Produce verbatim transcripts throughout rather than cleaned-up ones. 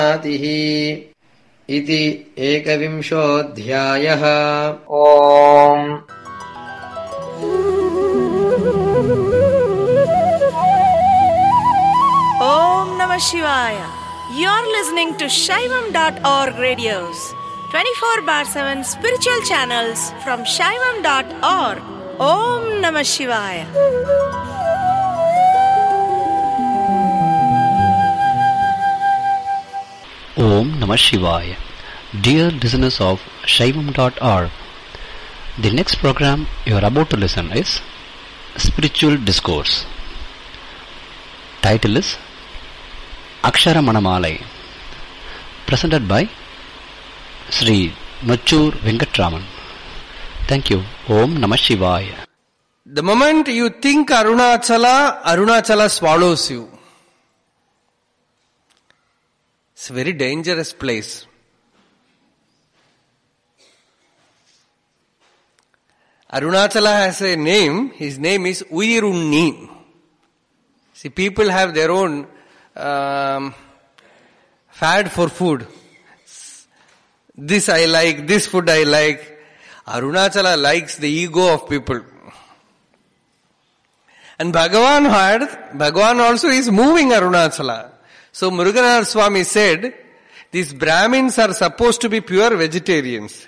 इति एकविंशोऽध्यायः। ओम Om Namah Shivaya. You're listening to Shaivam dot org radios, twenty-four bar seven spiritual channels from Shaivam dot org. Om Namah Shivaya. Om Namah Shivaya. Dear listeners of Shaivam dot org, the next program you are about to listen is Spiritual Discourse. Title is Akshara Manamalai, presented by Sri Nochur Venkatraman. Thank you. Om Namah Shivaya. The moment you think Arunachala, Arunachala swallows you. It's a very dangerous place. Arunachala has a name. His name is Uyirunni. See, people have their own um, fad for food. This I like, this food I like. Arunachala likes the ego of people. And Bhagavan had, Bhagavan also is moving Arunachala. So Muruganarayan Swami said, these Brahmins are supposed to be pure vegetarians.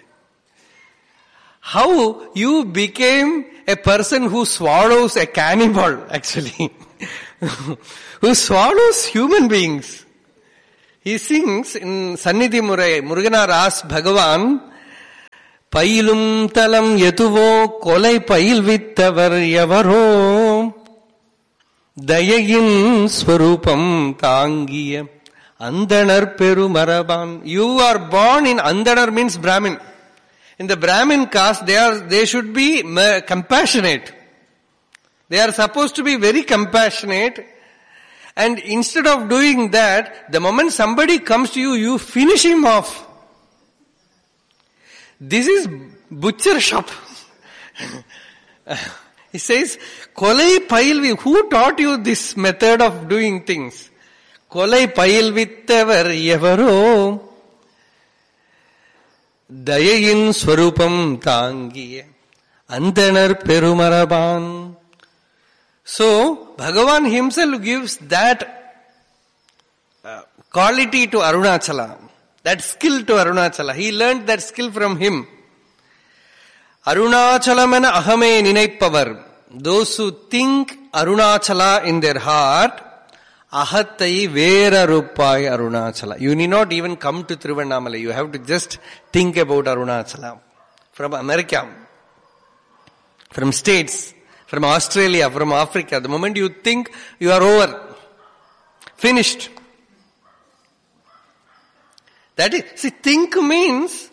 How you became a person who swallows a cannibal, actually. Who swallows human beings. He sings in Sannidhi Murai, Muruganar asks Bhagavan, Pailum talam yetuvo kolai pail vittavar yavaro dayayin swarupam tangiya andanar peru maraban. You are born in Andanar means Brahmin. In the Brahmin caste, they are, they should be compassionate. They are supposed to be very compassionate. And instead of doing that, the moment somebody comes to you, you finish him off. This is butcher shop. He says, Kolai pailvi, who taught you this method of doing things? Kolai pailvittavar yavaro dayayin swarupam tangiye andanar perumaraban. So, Bhagavan himself gives that uh, quality to Arunachala, that skill to Arunachala. He learned that skill from him. Arunachalamana ahame ninaipavar. Those who think Arunachala in their heart, ahattai vera rupai Arunachala. You need not even come to Tiruvannamalai. You have to just think about Arunachala. From America, from states, from Australia, from Africa. The moment you think, you are over. Finished. That is, see, think means,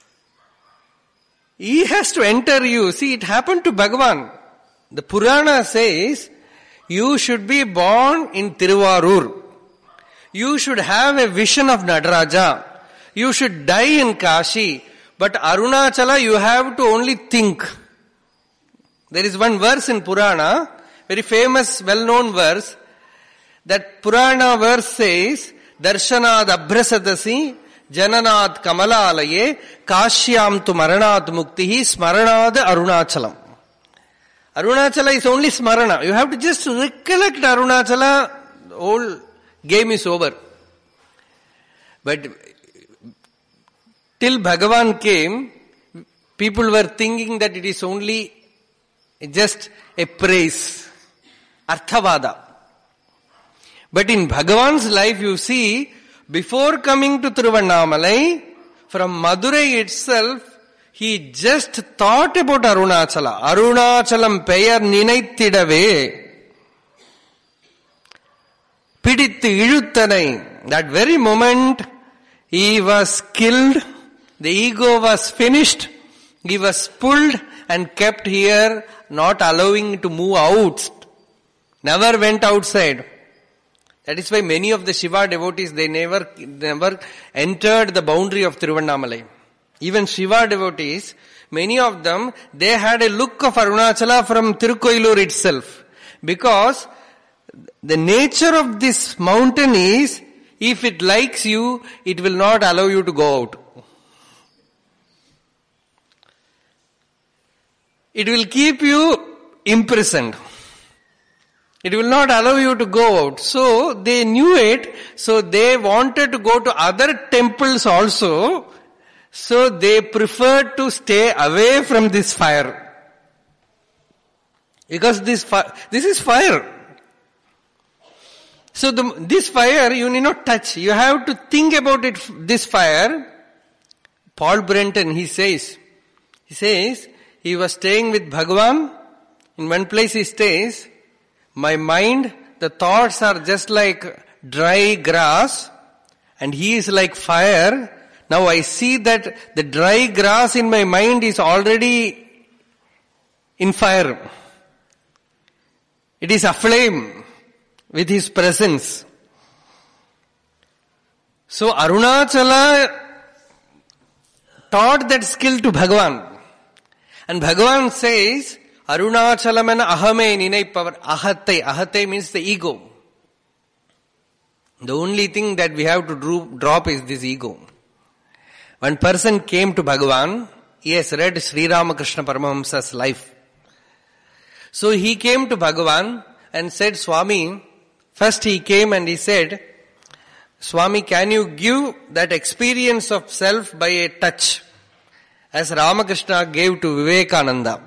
he has to enter you. See, it happened to Bhagavan. The Purana says, you should be born in Tiruvarur. You should have a vision of Nadaraja. You should die in Kashi. But Arunachala, you have to only think. There is one verse in Purana, very famous, well-known verse. That Purana verse says, Darshanad abhrasadasi, Jananad kamalalaye, Kashyam tu maranad muktihi, Smaranad Arunachalam. Arunachala is only Smarana. You have to just recollect Arunachala, the whole game is over. But till Bhagavan came, people were thinking that it is only just a praise, Arthavada. But in Bhagavan's life you see, before coming to Tiruvannamalai, from Madurai itself, he just thought about Arunachala. Arunachalam peyar ninaittidave. Pidittu iluttanai. That very moment, he was killed, the ego was finished, he was pulled and kept here, not allowing to move out. Never went outside. That is why many of the Shiva devotees, they never, never entered the boundary of Tiruvannamalai. Even Shiva devotees, many of them, they had a look of Arunachala from Tirukoilur itself. Because the nature of this mountain is, if it likes you, it will not allow you to go out. It will keep you imprisoned. It will not allow you to go out. So they knew it, so they wanted to go to other temples also, so they preferred to stay away from this fire. Because this fi- this is fire. So the, this fire you need not touch. You have to think about it, this fire. Paul Brenton, he says, he says, he was staying with Bhagavan. In one place he stays, my mind, the thoughts are just like dry grass, and he is like fire. Now I see that the dry grass in my mind is already in fire. It is aflame with his presence. So Arunachala taught that skill to Bhagavan. And Bhagavan says, Arunachalamana ahame ninaipavar. Ahate. Ahate means the ego. The only thing that we have to drop is this ego. One person came to Bhagavan. He has read Sri Ramakrishna Paramahamsa's life. So he came to Bhagavan and said, Swami, first he came and he said, Swami, can you give that experience of self by a touch, as Ramakrishna gave to Vivekananda?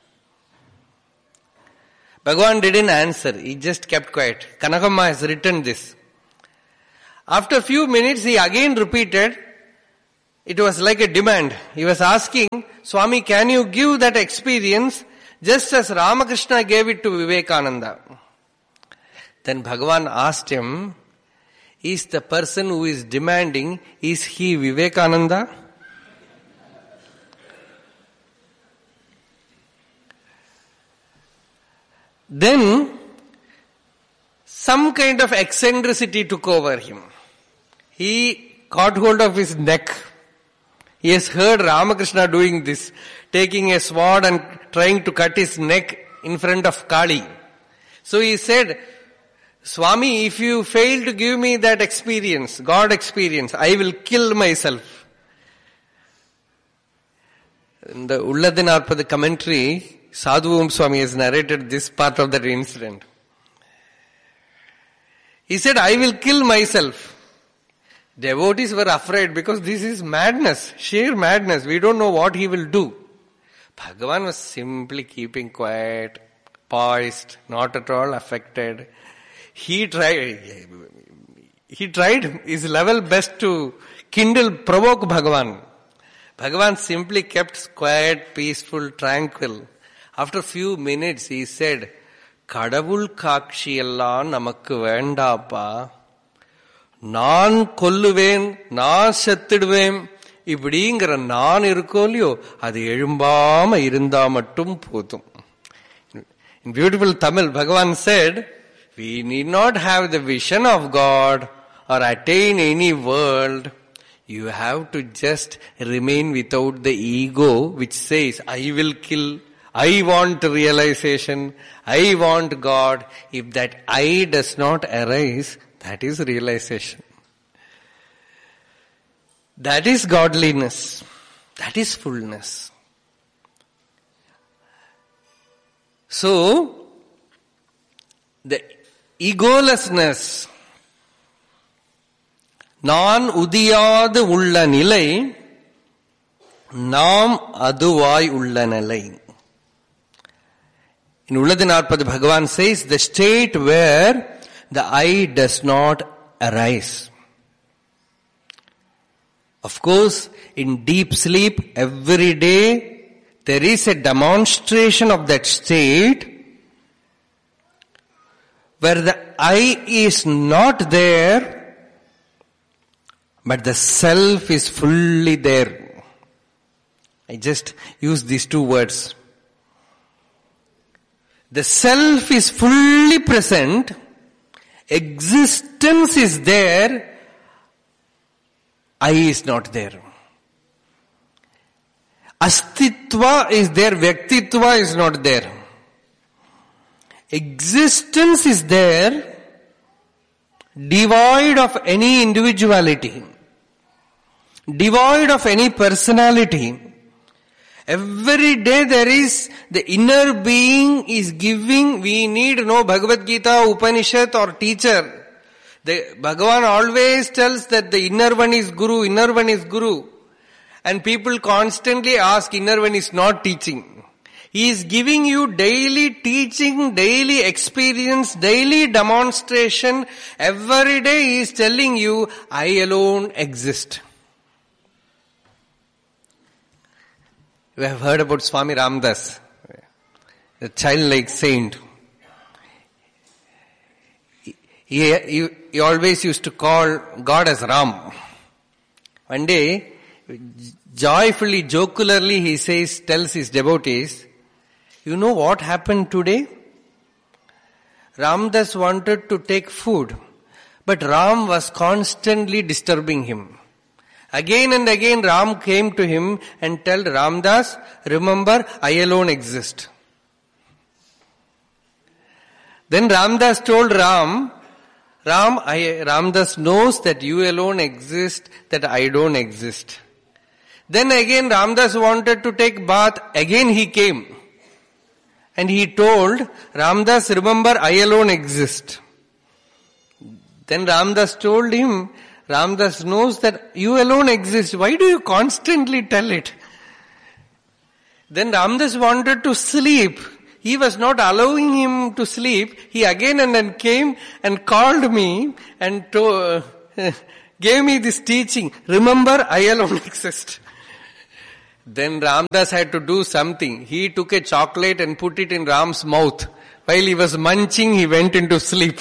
Bhagavan didn't answer. He just kept quiet. Kanakamma has written this. After a few minutes, he again repeated. It was like a demand. He was asking, Swami, can you give that experience just as Ramakrishna gave it to Vivekananda? Then Bhagavan asked him, is the person who is demanding, is he Vivekananda? Then, some kind of eccentricity took over him. He caught hold of his neck. He has heard Ramakrishna doing this, taking a sword and trying to cut his neck in front of Kali. So he said, Swami, if you fail to give me that experience, God experience, I will kill myself. In the Ulladinarpada commentary, Sadhu Swami has narrated this part of that incident. He said, I will kill myself. Devotees were afraid because this is madness, sheer madness. We don't know what he will do. Bhagavan was simply keeping quiet, poised, not at all affected. He tried, he tried his level best to kindle, provoke Bhagavan. Bhagavan simply kept quiet, peaceful, tranquil. After a few minutes he said, Kadavul kakshiyalla namakku vendappa. நான் கொல்லுவேன், நான் செத்துடுவேன், இப்படிங்கிற நான் இருக்கோ இல்லையோ, அது எழும்பாம இருந்தா மட்டும் போதும். In beautiful Tamil, Bhagavan said, we need not have the vision of God or attain any world. You have to just remain without the ego which says, I will kill, I want realization, I want God. If that I does not arise, that is realization. That is godliness. That is fullness. So, the egolessness, நான் உதியாது உள்ள நிலை, நாம் அதுவாய் உள்ள நிலை. In Ulladinarpada, Bhagavan says, the state where the I does not arise. Of course, in deep sleep, every day, there is a demonstration of that state where the I is not there, but the self is fully there. I just use these two words. The self is fully present, existence is there, I is not there. Astitva is there, Vyaktitva is not there. Existence is there, devoid of any individuality, devoid of any personality. Every day there is, the inner being is giving, we need no Bhagavad Gita, Upanishad or teacher. The Bhagavan always tells that the inner one is Guru, inner one is Guru. And people constantly ask, inner one is not teaching. He is giving you daily teaching, daily experience, daily demonstration. Every day he is telling you, I alone exist. You have heard about Swami Ramdas, a childlike saint. He, he, he always used to call God as Ram. One day, joyfully, jocularly, he says, tells his devotees, you know what happened today? Ramdas wanted to take food, but Ram was constantly disturbing him. Again and again Ram came to him and told Ramdas, remember, I alone exist. Then Ramdas told Ram, Ram, I, Ramdas knows that you alone exist, that I don't exist. Then again Ramdas wanted to take bath, again he came. And he told, Ramdas, remember, I alone exist. Then Ramdas told him, Ramdas knows that you alone exist. Why do you constantly tell it? Then Ramdas wanted to sleep. He was not allowing him to sleep. He again and then came and called me and to, uh, gave me this teaching. Remember, I alone exist. Then Ramdas had to do something. He took a chocolate and put it in Ram's mouth. While he was munching, he went into sleep.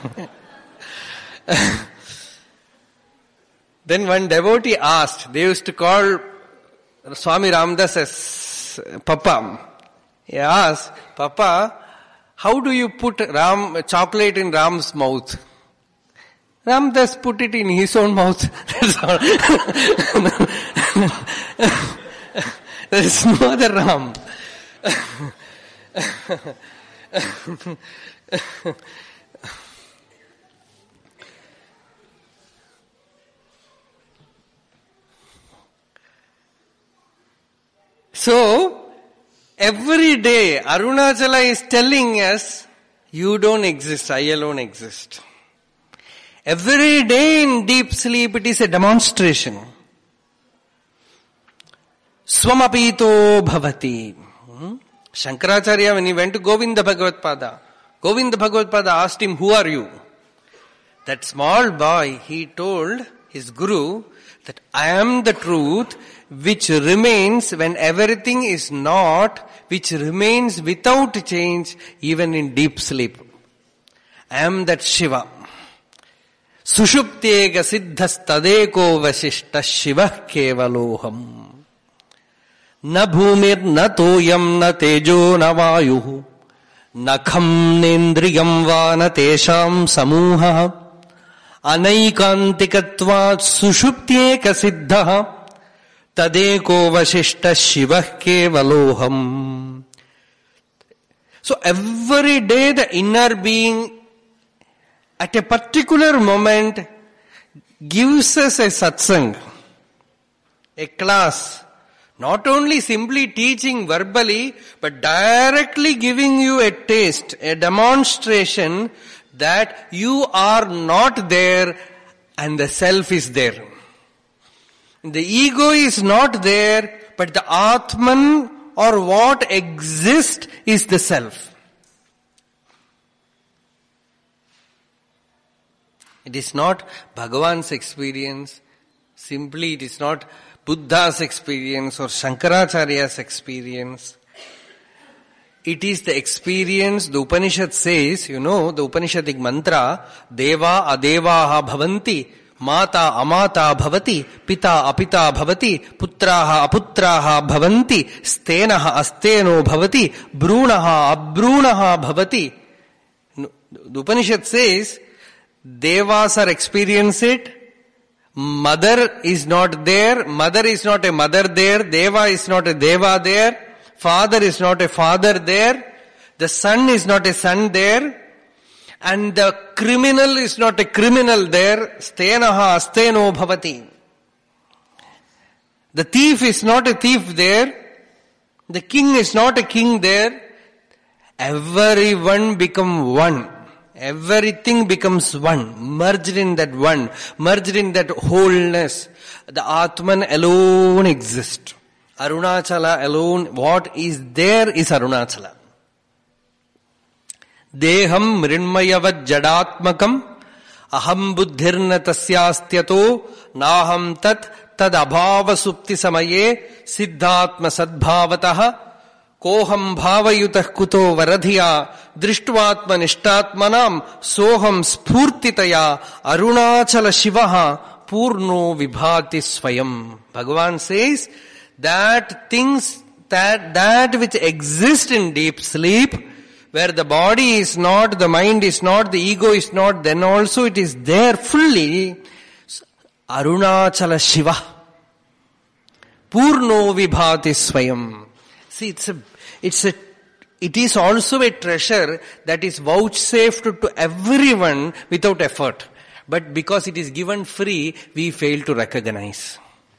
Then one devotee asked, they used to call Swami Ramdas as Papa. He asked, Papa, how do you put Ram, chocolate in Ram's mouth? Ramdas put it in his own mouth. That's all. There is no other Ram. So, every day Arunachala is telling us, you don't exist, I alone exist. Every day in deep sleep it is a demonstration. Swamapito bhavati. Hmm? Shankaracharya, when he went to Govinda Bhagavatpada, Govinda Bhagavatpada asked him, who are you? That small boy, he told his guru that I am the truth which remains when everything is not, which remains without change even in deep sleep. I am that Shiva. Sushuptega siddhas tadeko vasishta Shiva kevaloham. Na bhumir na toyam na tejo na vayuhu. Na kham nendriyam va na tesham samuha. Anaikantikatvat sushupteka siddha. Tadeko vasishta Shiva kevaloham. So every day the inner being at a particular moment gives us a satsang, a class, not only simply teaching verbally, but directly giving you a taste, a demonstration that you are not there and the self is there. The ego is not there, but the Atman or what exists is the self. It is not Bhagavan's experience, simply it is not Buddha's experience or Shankaracharya's experience. It is the experience, the Upanishad says, you know, the Upanishadic mantra, Deva adevaha bhavanti, Mata amata bhavati, Pita apita bhavati, Putraha aputraha bhavanti, Stenaha asteno bhavati, Brunaha abrunaha bhavati. The Upanishad says, Devas are experiencing it, mother is not there, mother is not a mother there, Deva is not a Deva there, father is not a father there, the son is not a son there, And the criminal is not a criminal there. Stenaha asteno bhavati. The thief is not a thief there. The king is not a king there. Everyone become one. Everything becomes one. Merged in that one. Merged in that wholeness. The Atman alone exists. Arunachala alone. What is there is Arunachala. Deham mrinmayavad jadatmakam aham buddhirna tasyastyato naham tat tad abhava supti samaye siddhatma sadbhavataha koham bhavayutah kuto varadhiya drishtvatma nishtatmanam soham spurtitaya arunachala shivaha purno vibhati swayam. Bhagavan says that things that, that which exist in deep sleep, where the body is not, the mind is not, the ego is not, then also it is there fully. Arunachala Shiva. Purno vibhati swayam. See, it's a, it's a, it is also a treasure that is vouchsafed to everyone without effort. But because it is given free, we fail to recognize.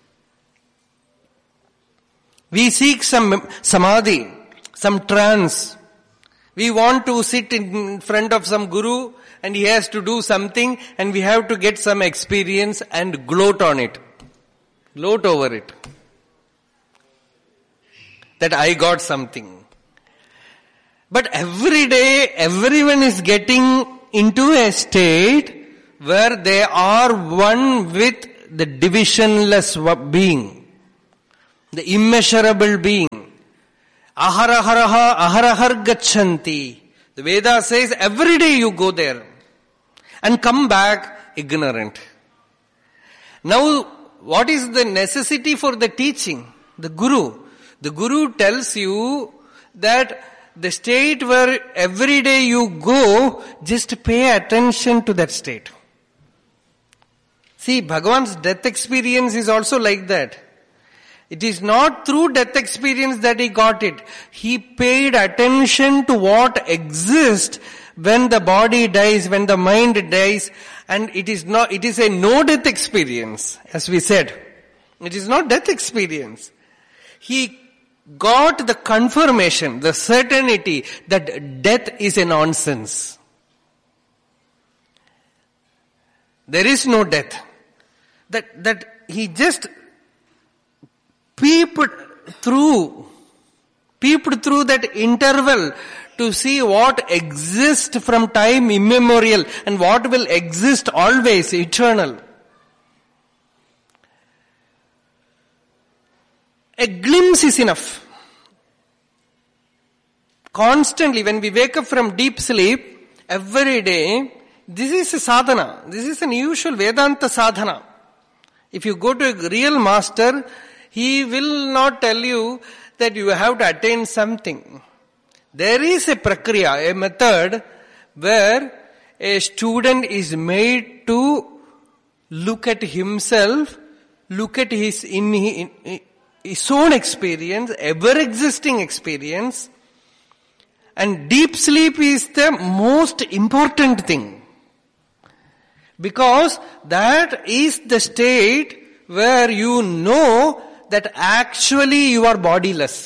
We seek some samadhi, some trance. We want to sit in front of some guru and he has to do something and we have to get some experience and gloat on it. Gloat over it. That I got something. But every day, everyone is getting into a state where they are one with the divisionless being. The immeasurable being. Aharaharaha aharahar gachanti. The Veda says every day you go there and come back ignorant. Now, what is the necessity for the teaching? The Guru. The Guru tells you that the state where every day you go, just pay attention to that state. See, Bhagavan's death experience is also like that. It is not through death experience that he got it. He paid attention to what exists when the body dies, when the mind dies, and it is not, it is a no death experience, as we said. It is not death experience. He got the confirmation, the certainty that death is a nonsense. There is no death. That, that he just peeped through, peeped through that interval to see what exists from time immemorial and what will exist always, eternal. A glimpse is enough. Constantly, when we wake up from deep sleep, every day, this is a sadhana. This is an usual Vedanta sadhana. If you go to a real master, he will not tell you that you have to attain something. There is a prakriya, a method where a student is made to look at himself, look at his, in, in his own experience, ever-existing experience, and deep sleep is the most important thing. Because that is the state where you know that actually you are bodiless.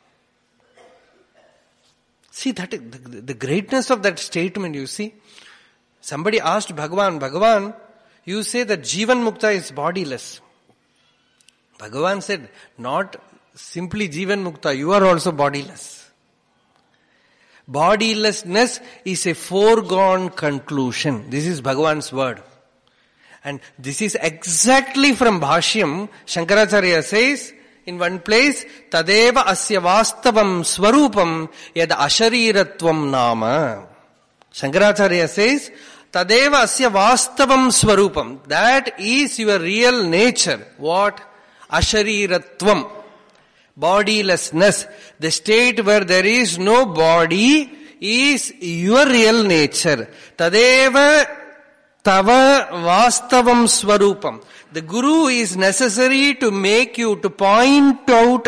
See, that the, the greatness of that statement, you see. Somebody asked Bhagavan, Bhagavan, you say that Jivan Mukta is bodiless. Bhagavan said, not simply Jivan Mukta, you are also bodiless. Bodilessness is a foregone conclusion. This is Bhagavan's word. And this is exactly from Bhashyam. Shankaracharya says in one place, Tadeva asya vastavam swarupam yad ashariratvam nama. Shankaracharya says, Tadeva asya vastavam swarupam. That is your real nature. What? Ashariratvam. Bodilessness. The state where there is no body is your real nature. Tadeva Tava vastavam swarupam. The Guru is necessary to make you, to point out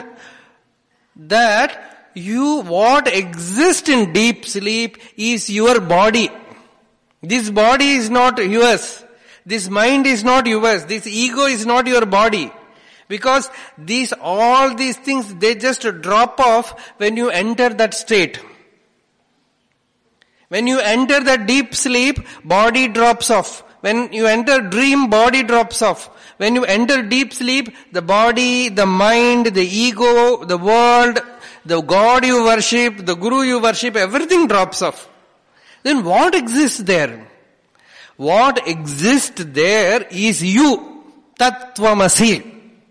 that you, what exists in deep sleep is your body. This body is not yours. This mind is not yours. This ego is not your body. Because these, all these things, they just drop off when you enter that state. When you enter that deep sleep, body drops off. When you enter dream, body drops off. When you enter deep sleep, the body, the mind, the ego, the world, the God you worship, the Guru you worship, everything drops off. Then what exists there? What exists there is you. Tattvamasi.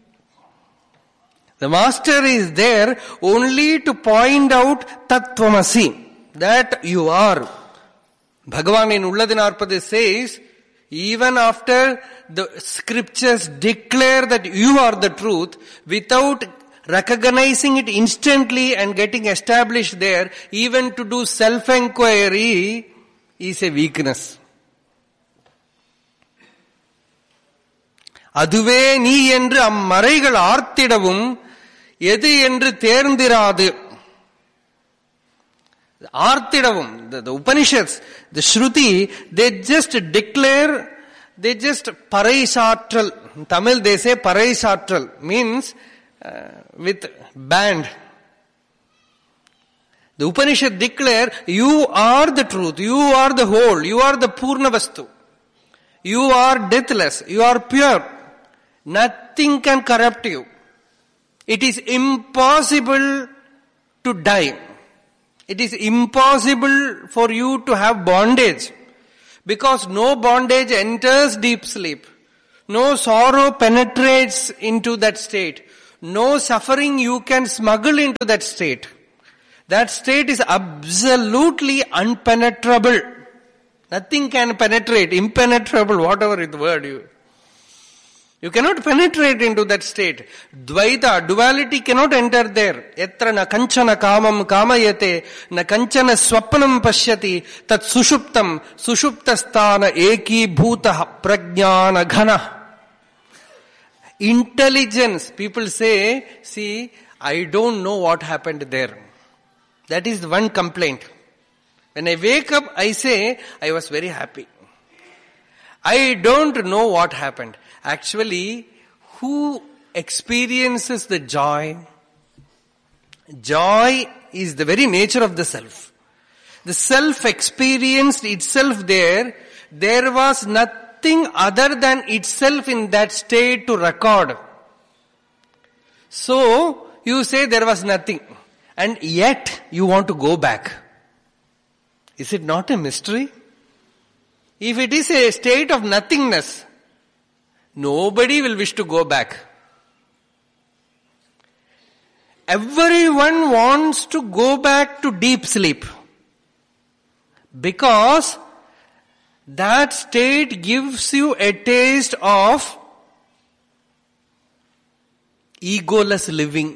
The master is there only to point out Tattvamasi, that you are. Bhagavan in Ulladinarpada says, even after the scriptures declare that you are the truth, without recognizing it instantly and getting established there, even to do self-enquiry is a weakness. அதுவே நீ என்று அம்மறைகள் ஆர்த்திடவும் எது என்று தேர்ந்திராது. Artidavum, the, the Upanishads, the Shruti, they just declare, they just Paraisatral. In Tamil they say Paraisatral, means uh, with band. The Upanishad declare, you are the truth, you are the whole, you are the Purnavastu. You are deathless, you are pure. Nothing can corrupt you. It is impossible to die. It is impossible for you to have bondage, because no bondage enters deep sleep. No sorrow penetrates into that state. No suffering you can smuggle into that state. That state is absolutely unpenetrable. Nothing can penetrate, impenetrable, whatever is the word you. You cannot penetrate into that state. Dvaita, duality cannot enter there. Yatra na kanchana kamam kamayate, na kanchana swapnam pashyati, tat sushuptam, sushuptasthana eki bhutah prajnana ghana. Intelligence, people say, see, I don't know what happened there. That is one complaint. When I wake up, I say, I was very happy. I don't know what happened. Actually, who experiences the joy? Joy is the very nature of the self. The self experienced itself there. There was nothing other than itself in that state to record. So, you say there was nothing. And yet, you want to go back. Is it not a mystery? If it is a state of nothingness, nobody will wish to go back. Everyone wants to go back to deep sleep, because that state gives you a taste of egoless living,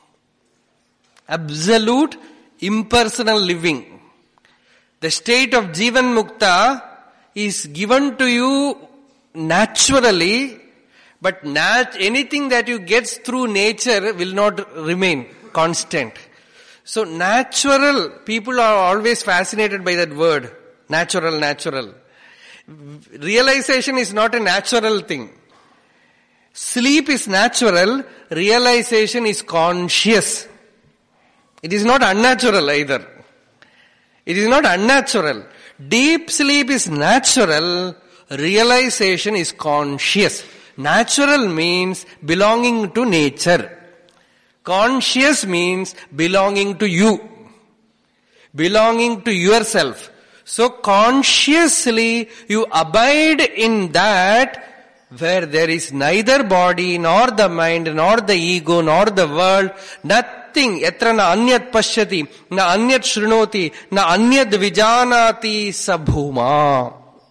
absolute impersonal living. The state of Jivan Mukta is given to you naturally, but nat- anything that you get through nature will not remain constant. So natural, people are always fascinated by that word, natural, natural. Realization is not a natural thing. Sleep is natural, realization is conscious. It is not unnatural either. It is not unnatural. Deep sleep is natural, realization is conscious. Natural means belonging to nature. Conscious means belonging to you. Belonging to yourself. So consciously you abide in that where there is neither body, nor the mind, nor the ego, nor the world, nothing. Yatra na anyat pashyati, na anyat shrunoti, na anyat vijanati sabhuma.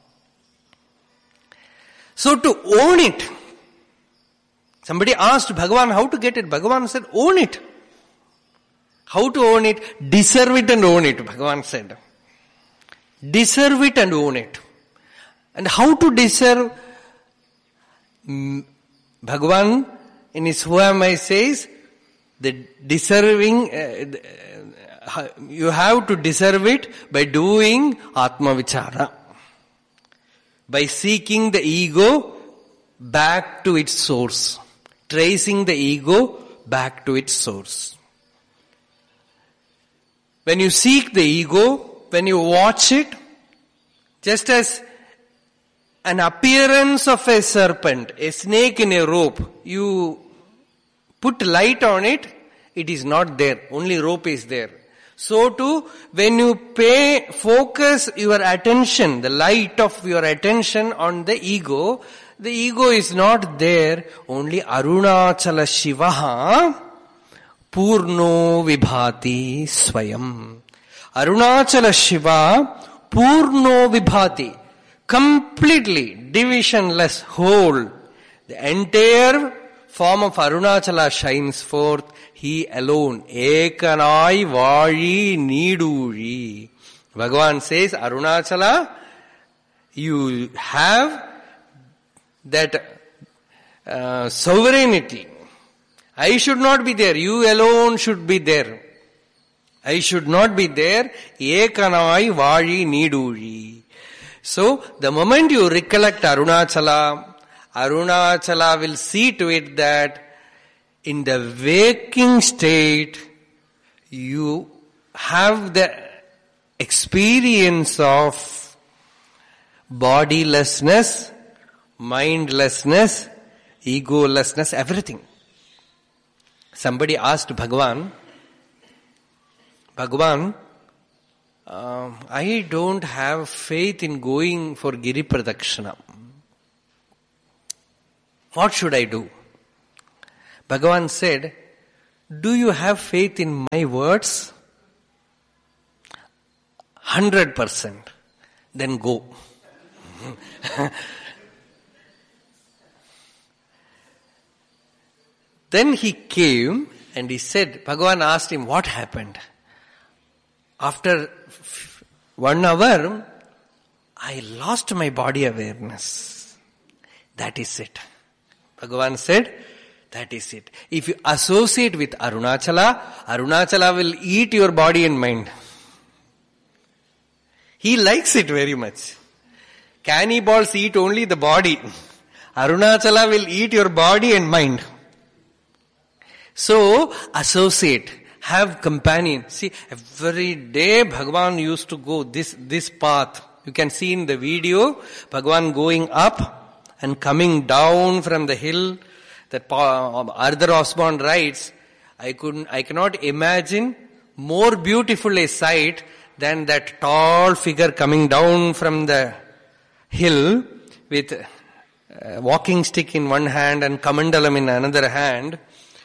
So to own it, somebody asked Bhagavan how to get it. Bhagavan said, own it. How to own it? Deserve it and own it, Bhagavan said. Deserve it and own it. And how to deserve? Bhagavan in his Who Am I says, the deserving, uh, you have to deserve it by doing Atma Vichara. by seeking the ego back to its source. Tracing the ego back to its source. When you seek the ego, when you watch it, just as an appearance of a serpent, a snake in a rope, you put light on it, it is not there. Only rope is there. So too, when you pay, focus your attention, the light of your attention on the ego, the ego is not there. Only Arunachala Shivaha Purno Vibhati Swayam. Arunachala Shiva Purno Vibhati. Completely divisionless whole. The entire form of Arunachala shines forth. He alone. Ekanai Vaji Niduri. Bhagavan says, Arunachala, you have that uh, sovereignty. I should not be there. You alone should be there. I should not be there. Ekanai Vaji Niduri. So, the moment you recollect Arunachala, Arunachala will see to it that in the waking state, you have the experience of bodilessness, mindlessness, egolessness, everything. Somebody asked Bhagavan, Bhagavan, uh, I don't have faith in going for Giri Pradakshina. What should I do? Bhagavan said, do you have faith in my words? Hundred percent. Then go. Then he came and he said, Bhagavan asked him, what happened? After one hour, I lost my body awareness. That is it. Bhagavan said, that is it. If you associate with Arunachala, Arunachala will eat your body and mind. He likes it very much. Cannibals eat only the body. Arunachala will eat your body and mind. So, associate. Have companion. See, every day Bhagavan used to go this, this path. You can see in the video, Bhagavan going up and coming down from the hill. That Arthur Osborne writes, I couldn't, I cannot imagine more beautiful a sight than that tall figure coming down from the hill with a walking stick in one hand and kamandalam in another hand,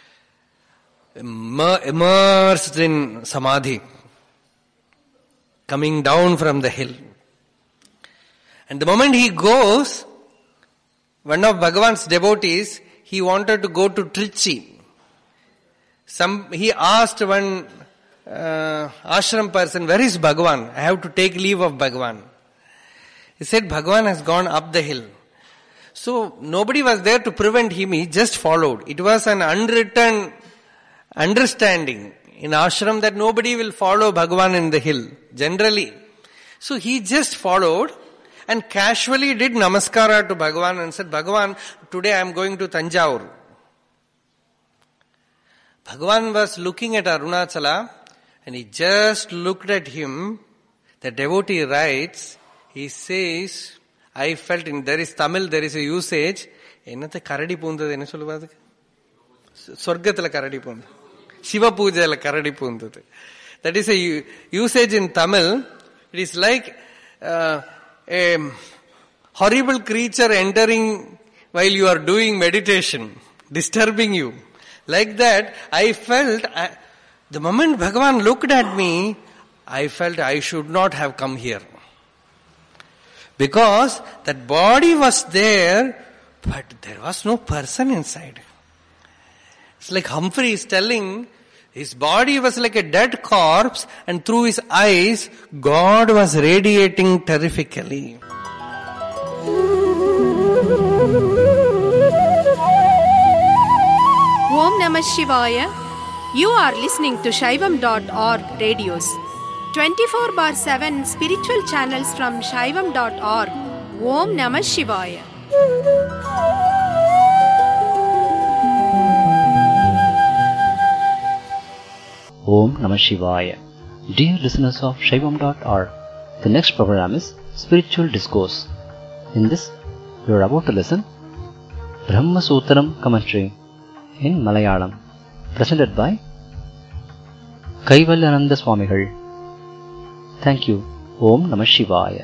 immersed in samadhi, coming down from the hill. And the moment he goes, one of Bhagavan's devotees, he wanted to go to Trichy. Some, he asked one uh, ashram person, where is Bhagavan? I have to take leave of Bhagavan. He said, Bhagavan has gone up the hill. So, nobody was there to prevent him, he just followed. It was an unwritten understanding in ashram that nobody will follow Bhagavan in the hill, generally. So, he just followed and casually did namaskara to Bhagavan and said, Bhagavan, today I am going to Tanjavur. Bhagavan was looking at Arunachala and he just looked at him. The devotee writes, he says, I felt in, there is Tamil, there is a usage, என்னத்தை கரடி பூந்தது என்ன சொல்லுவாது சொர்க்கத்துல கரடி பூந்தது சிவ பூஜையில கரடி பூந்தது. That is a usage in Tamil. It is like uh, a horrible creature entering while you are doing meditation, disturbing you. Like that, I felt, I, the moment Bhagavan looked at me, I felt I should not have come here. Because that body was there, but there was no person inside. It's like Humphrey is telling, his body was like a dead corpse and through his eyes, God was radiating terrifically. Om Namah Shivaya. You are listening to Shaivam dot org radios. twenty-four bar seven spiritual channels from Shaivam dot org. Om Namah Shivaya. Om Namah Shivaya. Dear listeners of Shaivam dot org, the next program is Spiritual Discourse. In this, you are about to listen Brahma Sutram commentary in Malayalam, presented by Kaivalyananda Swamigal. Thank you. Om Namah Shivaya.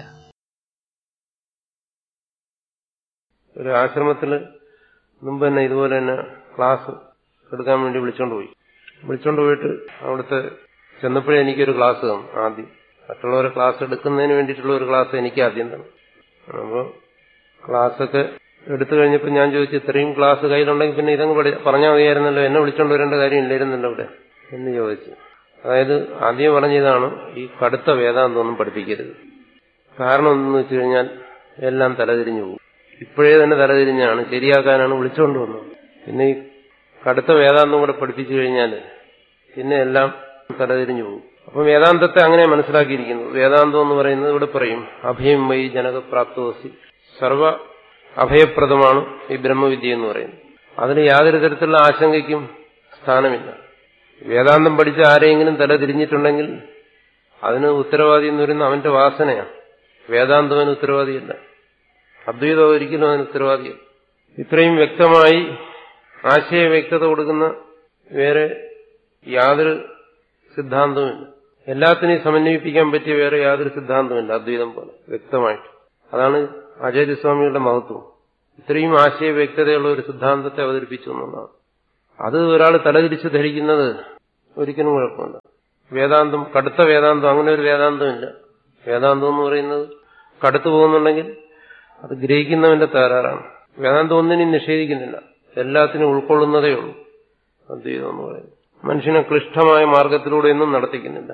ഒരു ആശ്രമത്തിൽ മുമ്പ് തന്നെ ഇതുപോലെ തന്നെ class എടുക്കാൻ വേണ്ടി വിളിച്ചോണ്ട് പോയി വിളിച്ചോണ്ട് പോയിട്ട് അവിടുത്തെ ചെന്നപ്പോഴേ എനിക്കൊരു ക്ലാസ് തന്നു. ആദ്യം മറ്റുള്ളവരെ ക്ലാസ് എടുക്കുന്നതിന് വേണ്ടിയിട്ടുള്ള ഒരു ക്ലാസ് എനിക്ക് ആദ്യം തന്നു. അപ്പോൾ ക്ലാസ്സൊക്കെ എടുത്തു കഴിഞ്ഞപ്പോൾ ഞാൻ ചോദിച്ചു, ഇത്രയും ക്ലാസ് കയ്യിലുണ്ടെങ്കിൽ പിന്നെ ഇതങ്ങ് പറഞ്ഞാൽ മതിയായിരുന്നല്ലോ, എന്നെ വിളിച്ചോണ്ട് വരേണ്ട കാര്യം ഇല്ലായിരുന്നല്ലോ ഇവിടെ എന്ന് ചോദിച്ചു. അതായത് ആദ്യം പറഞ്ഞതാണ്, ഈ കടുത്ത വേദാന്തമൊന്നും പഠിപ്പിക്കരുത്. കാരണം എന്തെന്ന് വെച്ച് കഴിഞ്ഞാൽ എല്ലാം തലതിരിഞ്ഞു പോകും. ഇപ്പോഴേ തന്നെ തലതിരിഞ്ഞാണ്, ശരിയാക്കാനാണ് വിളിച്ചുകൊണ്ട് വന്നത്. പിന്നെ ഈ കടുത്ത വേദാന്തം കൂടെ പഠിപ്പിച്ചു കഴിഞ്ഞാൽ പിന്നെ എല്ലാം തലതിരിഞ്ഞു പോകും. അപ്പം വേദാന്തത്തെ അങ്ങനെ മനസ്സിലാക്കിയിരിക്കുന്നു. വേദാന്തം എന്ന് പറയുന്നത് ഇവിടെ പറയും, അഭയം വൈ ജനകപ്രാപ്തോസി, സർവ അഭയപ്രദമാണ് ഈ ബ്രഹ്മവിദ്യ എന്ന് പറയുന്നത്. അതിന് യാതൊരു തരത്തിലുള്ള ആശങ്കയ്ക്കും സ്ഥാനമില്ല. വേദാന്തം പഠിച്ച ആരെയെങ്കിലും തല തിരിഞ്ഞിട്ടുണ്ടെങ്കിൽ അതിന് ഉത്തരവാദി എന്ന് പറയുന്നത് അവന്റെ വാസനയാണ്. വേദാന്തവന് ഉത്തരവാദിയല്ല, അദ്വൈതം ഒരിക്കലും അതിന് ഉത്തരവാദിയല്ല. ഇത്രയും വ്യക്തമായി ആശയ വ്യക്തത കൊടുക്കുന്ന വേറെ യാതൊരു സിദ്ധാന്തവുമില്ല. എല്ലാത്തിനെയും സമന്വയിപ്പിക്കാൻ പറ്റിയ വേറെ യാതൊരു സിദ്ധാന്തമില്ല അദ്വൈതം പോലെ വ്യക്തമായിട്ട്. അതാണ് ആചാര്യസ്വാമികളുടെ മഹത്വം. ഇത്രയും ആശയ വ്യക്തതയുള്ള ഒരു സിദ്ധാന്തത്തെ അവതരിപ്പിച്ചു എന്നുള്ളതാണ്. അത് ഒരാൾ തലതിരിച്ച് ധരിക്കുന്നത് ഒരിക്കലും കുഴപ്പമില്ല. വേദാന്തം, കടുത്ത വേദാന്തം, അങ്ങനെ ഒരു വേദാന്തമില്ല. വേദാന്തം എന്ന് പറയുന്നത് കടുത്തു പോകുന്നുണ്ടെങ്കിൽ അത് ഗ്രഹിക്കുന്നവന്റെ തകരാറാണ്. വേദാന്തം ഒന്നിനും നിഷേധിക്കുന്നില്ല, എല്ലാത്തിനും ഉൾക്കൊള്ളുന്നതേ ഉള്ളൂ അദ്വൈതം എന്ന് പറയുന്നത്. മനുഷ്യനെ ക്ലിഷ്ടമായ മാർഗത്തിലൂടെയൊന്നും നടത്തിക്കുന്നില്ല,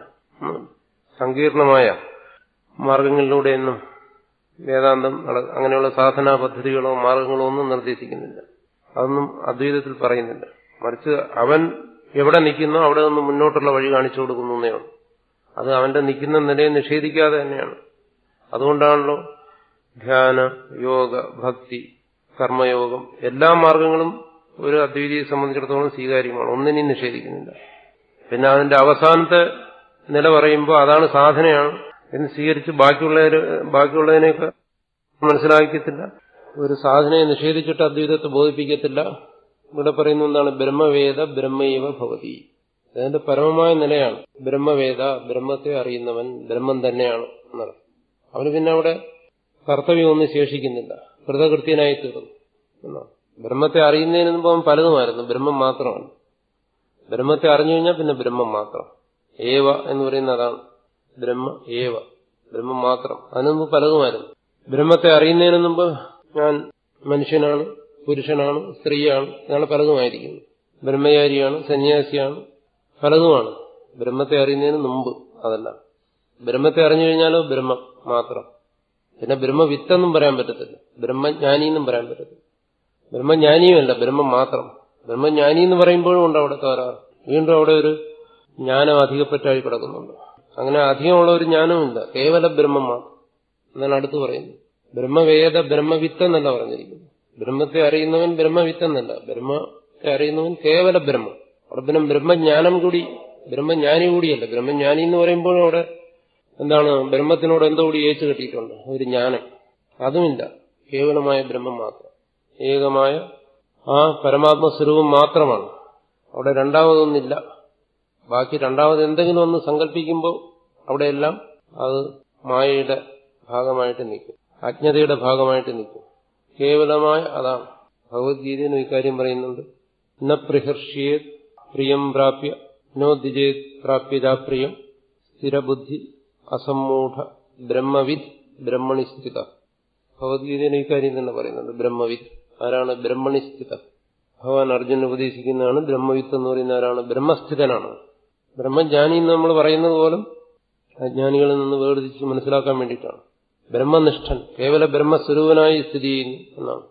സങ്കീർണമായ മാർഗങ്ങളിലൂടെയൊന്നും വേദാന്തം അങ്ങനെയുള്ള സാധനാ പദ്ധതികളോ മാർഗങ്ങളോ ഒന്നും നിർദ്ദേശിക്കുന്നില്ല. അതൊന്നും അദ്വൈതത്തിൽ പറയുന്നില്ല. മറിച്ച് അവൻ എവിടെ നിൽക്കുന്നോ അവിടെ നിന്ന് മുന്നോട്ടുള്ള വഴി കാണിച്ചു കൊടുക്കുന്നേ ഉള്ളൂ. അത് അവന്റെ നിൽക്കുന്ന നിലയെ നിഷേധിക്കാതെ തന്നെയാണ്. അതുകൊണ്ടാണല്ലോ ധ്യാന, യോഗ, ഭക്തി, കർമ്മയോഗം എല്ലാ മാർഗങ്ങളും ഒരു അദ്വൈതിയെ സംബന്ധിച്ചിടത്തോളം സ്വീകാര്യമാണ്, ഒന്നിനെയും നിഷേധിക്കുന്നില്ല. പിന്നെ അതിന്റെ അവസാനത്തെ നില പറയുമ്പോൾ അതാണ് സാധനയാണ് എന്ന് സ്വീകരിച്ച് ബാക്കിയുള്ളവര് ബാക്കിയുള്ളതിനെയൊക്കെ മനസ്സിലാക്കത്തില്ല. ഒരു സാധനയെ നിഷേധിച്ചിട്ട് അദ്വൈതത്തെ ബോധിപ്പിക്കത്തില്ല. ഇവിടെ പറയുന്ന എന്താണ്? ബ്രഹ്മവേദ ബ്രഹ്മൈവ ഭവതി. അതിന്റെ പരമമായ നിലയാണ് ബ്രഹ്മവേദ, ബ്രഹ്മത്തെ അറിയുന്നവൻ ബ്രഹ്മം തന്നെയാണ് എന്നാണ്. അവന് പിന്നെ അവിടെ കർത്തവ്യമൊന്നും ശേഷിക്കുന്നില്ല, കൃതകൃത്യനായി തീർന്നു എന്നാണ്. ബ്രഹ്മത്തെ അറിയുന്നതിന് മുമ്പ് അവൻ പലതുമായിരുന്നു, ബ്രഹ്മം മാത്രമാണ്. ബ്രഹ്മത്തെ അറിഞ്ഞു കഴിഞ്ഞാൽ പിന്നെ ബ്രഹ്മം മാത്രം. ഏവ എന്ന് പറയുന്ന അതാണ്, ബ്രഹ്മ ഏവ, ബ്രഹ്മം മാത്രം. അതിനു മുമ്പ് പലതുമായിരുന്നു. ബ്രഹ്മത്തെ അറിയുന്നതിന് മുമ്പ് ഞാൻ മനുഷ്യനാണ്, പുരുഷനാണ്, സ്ത്രീയാണ്, ഇതാണ് പലതുമായിരിക്കുന്നു. ബ്രഹ്മചാരിയാണ്, സന്യാസിയാണ്, പലതുമാണ് ബ്രഹ്മത്തെ അറിയുന്നതിന് മുമ്പ്. അതല്ല, ബ്രഹ്മത്തെ അറിഞ്ഞു കഴിഞ്ഞാലോ ബ്രഹ്മം മാത്രം. പിന്നെ ബ്രഹ്മവിത്തെന്നും പറയാൻ പറ്റത്തില്ല, ബ്രഹ്മജ്ഞാനിയെന്നും പറയാൻ പറ്റത്തില്ല. ബ്രഹ്മജ്ഞാനിയുമല്ല, ബ്രഹ്മം മാത്രം. ബ്രഹ്മജ്ഞാനി എന്ന് പറയുമ്പോഴും ഉണ്ട് അവിടെ തകരാറ്. വീണ്ടും അവിടെ ഒരു ജ്ഞാനം അധികപ്പറ്റായി കിടക്കുന്നുണ്ട്. അങ്ങനെ അധികമുള്ള ഒരു ജ്ഞാനവുമില്ല, കേവല ബ്രഹ്മം മാത്രം എന്നാണ് അടുത്ത് പറയുന്നത്. ബ്രഹ്മവേദ ബ്രഹ്മവിത്തെന്നല്ല പറഞ്ഞിരിക്കുന്നു. ബ്രഹ്മത്തെ അറിയുന്നവൻ ബ്രഹ്മവിത്തെന്നല്ല, ബ്രഹ്മത്തെ അറിയുന്നവൻ കേവല ബ്രഹ്മം. അവിടെ പിന്നെ ബ്രഹ്മജ്ഞാനം കൂടി, ബ്രഹ്മജ്ഞാനി കൂടിയല്ല. ബ്രഹ്മജ്ഞാനി എന്ന് പറയുമ്പോഴും അവിടെ എന്താണ്? ബ്രഹ്മത്തിനോട് എന്തോ കൂടി ഏച്ചു കെട്ടിയിട്ടുണ്ട്, ഒരു ജ്ഞാനം. അതുമില്ല, കേവലമായ ബ്രഹ്മം മാത്രം, ഏകമായ ആ പരമാത്മസ്വരൂപം മാത്രമാണ്. അവിടെ രണ്ടാമതൊന്നില്ല. ബാക്കി രണ്ടാമത് എന്തെങ്കിലും ഒന്ന് സങ്കല്പിക്കുമ്പോൾ അവിടെയെല്ലാം അത് മായയുടെ ഭാഗമായിട്ട് നിൽക്കും, അജ്ഞതയുടെ ഭാഗമായിട്ട് നിൽക്കും. കേവലമായ അതാണ്. ഭഗവത്ഗീതയിലും ഇക്കാര്യം പറയുന്നുണ്ട്. ന പ്രഹർഷ്യേത് പ്രിയം പ്രാപ്യ നോ ദ്വിജേത് പ്രാപ്യജാപ്രിയം സ്ഥിരബുദ്ധി അസമ്മൂഢ ബ്രഹ്മവിദ് ബ്രഹ്മണി സ്ഥിത. ഭഗവത്ഗീതയിലും ഇക്കാര്യം തന്നെ പറയുന്നുണ്ട്. ബ്രഹ്മവിദ് ആരാണ്? ബ്രഹ്മണി സ്ഥിത. ഭഗവാൻ അർജുനൻ ഉപദേശിക്കുന്നതാണ് ബ്രഹ്മവിത്ത് എന്ന് പറയുന്ന ആരാണ്? ബ്രഹ്മസ്ഥിതനാണ്. ബ്രഹ്മജ്ഞാനി എന്ന് നമ്മൾ പറയുന്നത് പോലും അജ്ഞാനികളിൽ നിന്ന് വേർതിരിച്ച് മനസ്സിലാക്കാൻ വേണ്ടിയിട്ടാണ്. ബ്രഹ്മനിഷ്ഠൻ, കേവല ബ്രഹ്മസ്വരൂപനായി സ്ഥിതി ചെയ്യുന്നു എന്നാണ്.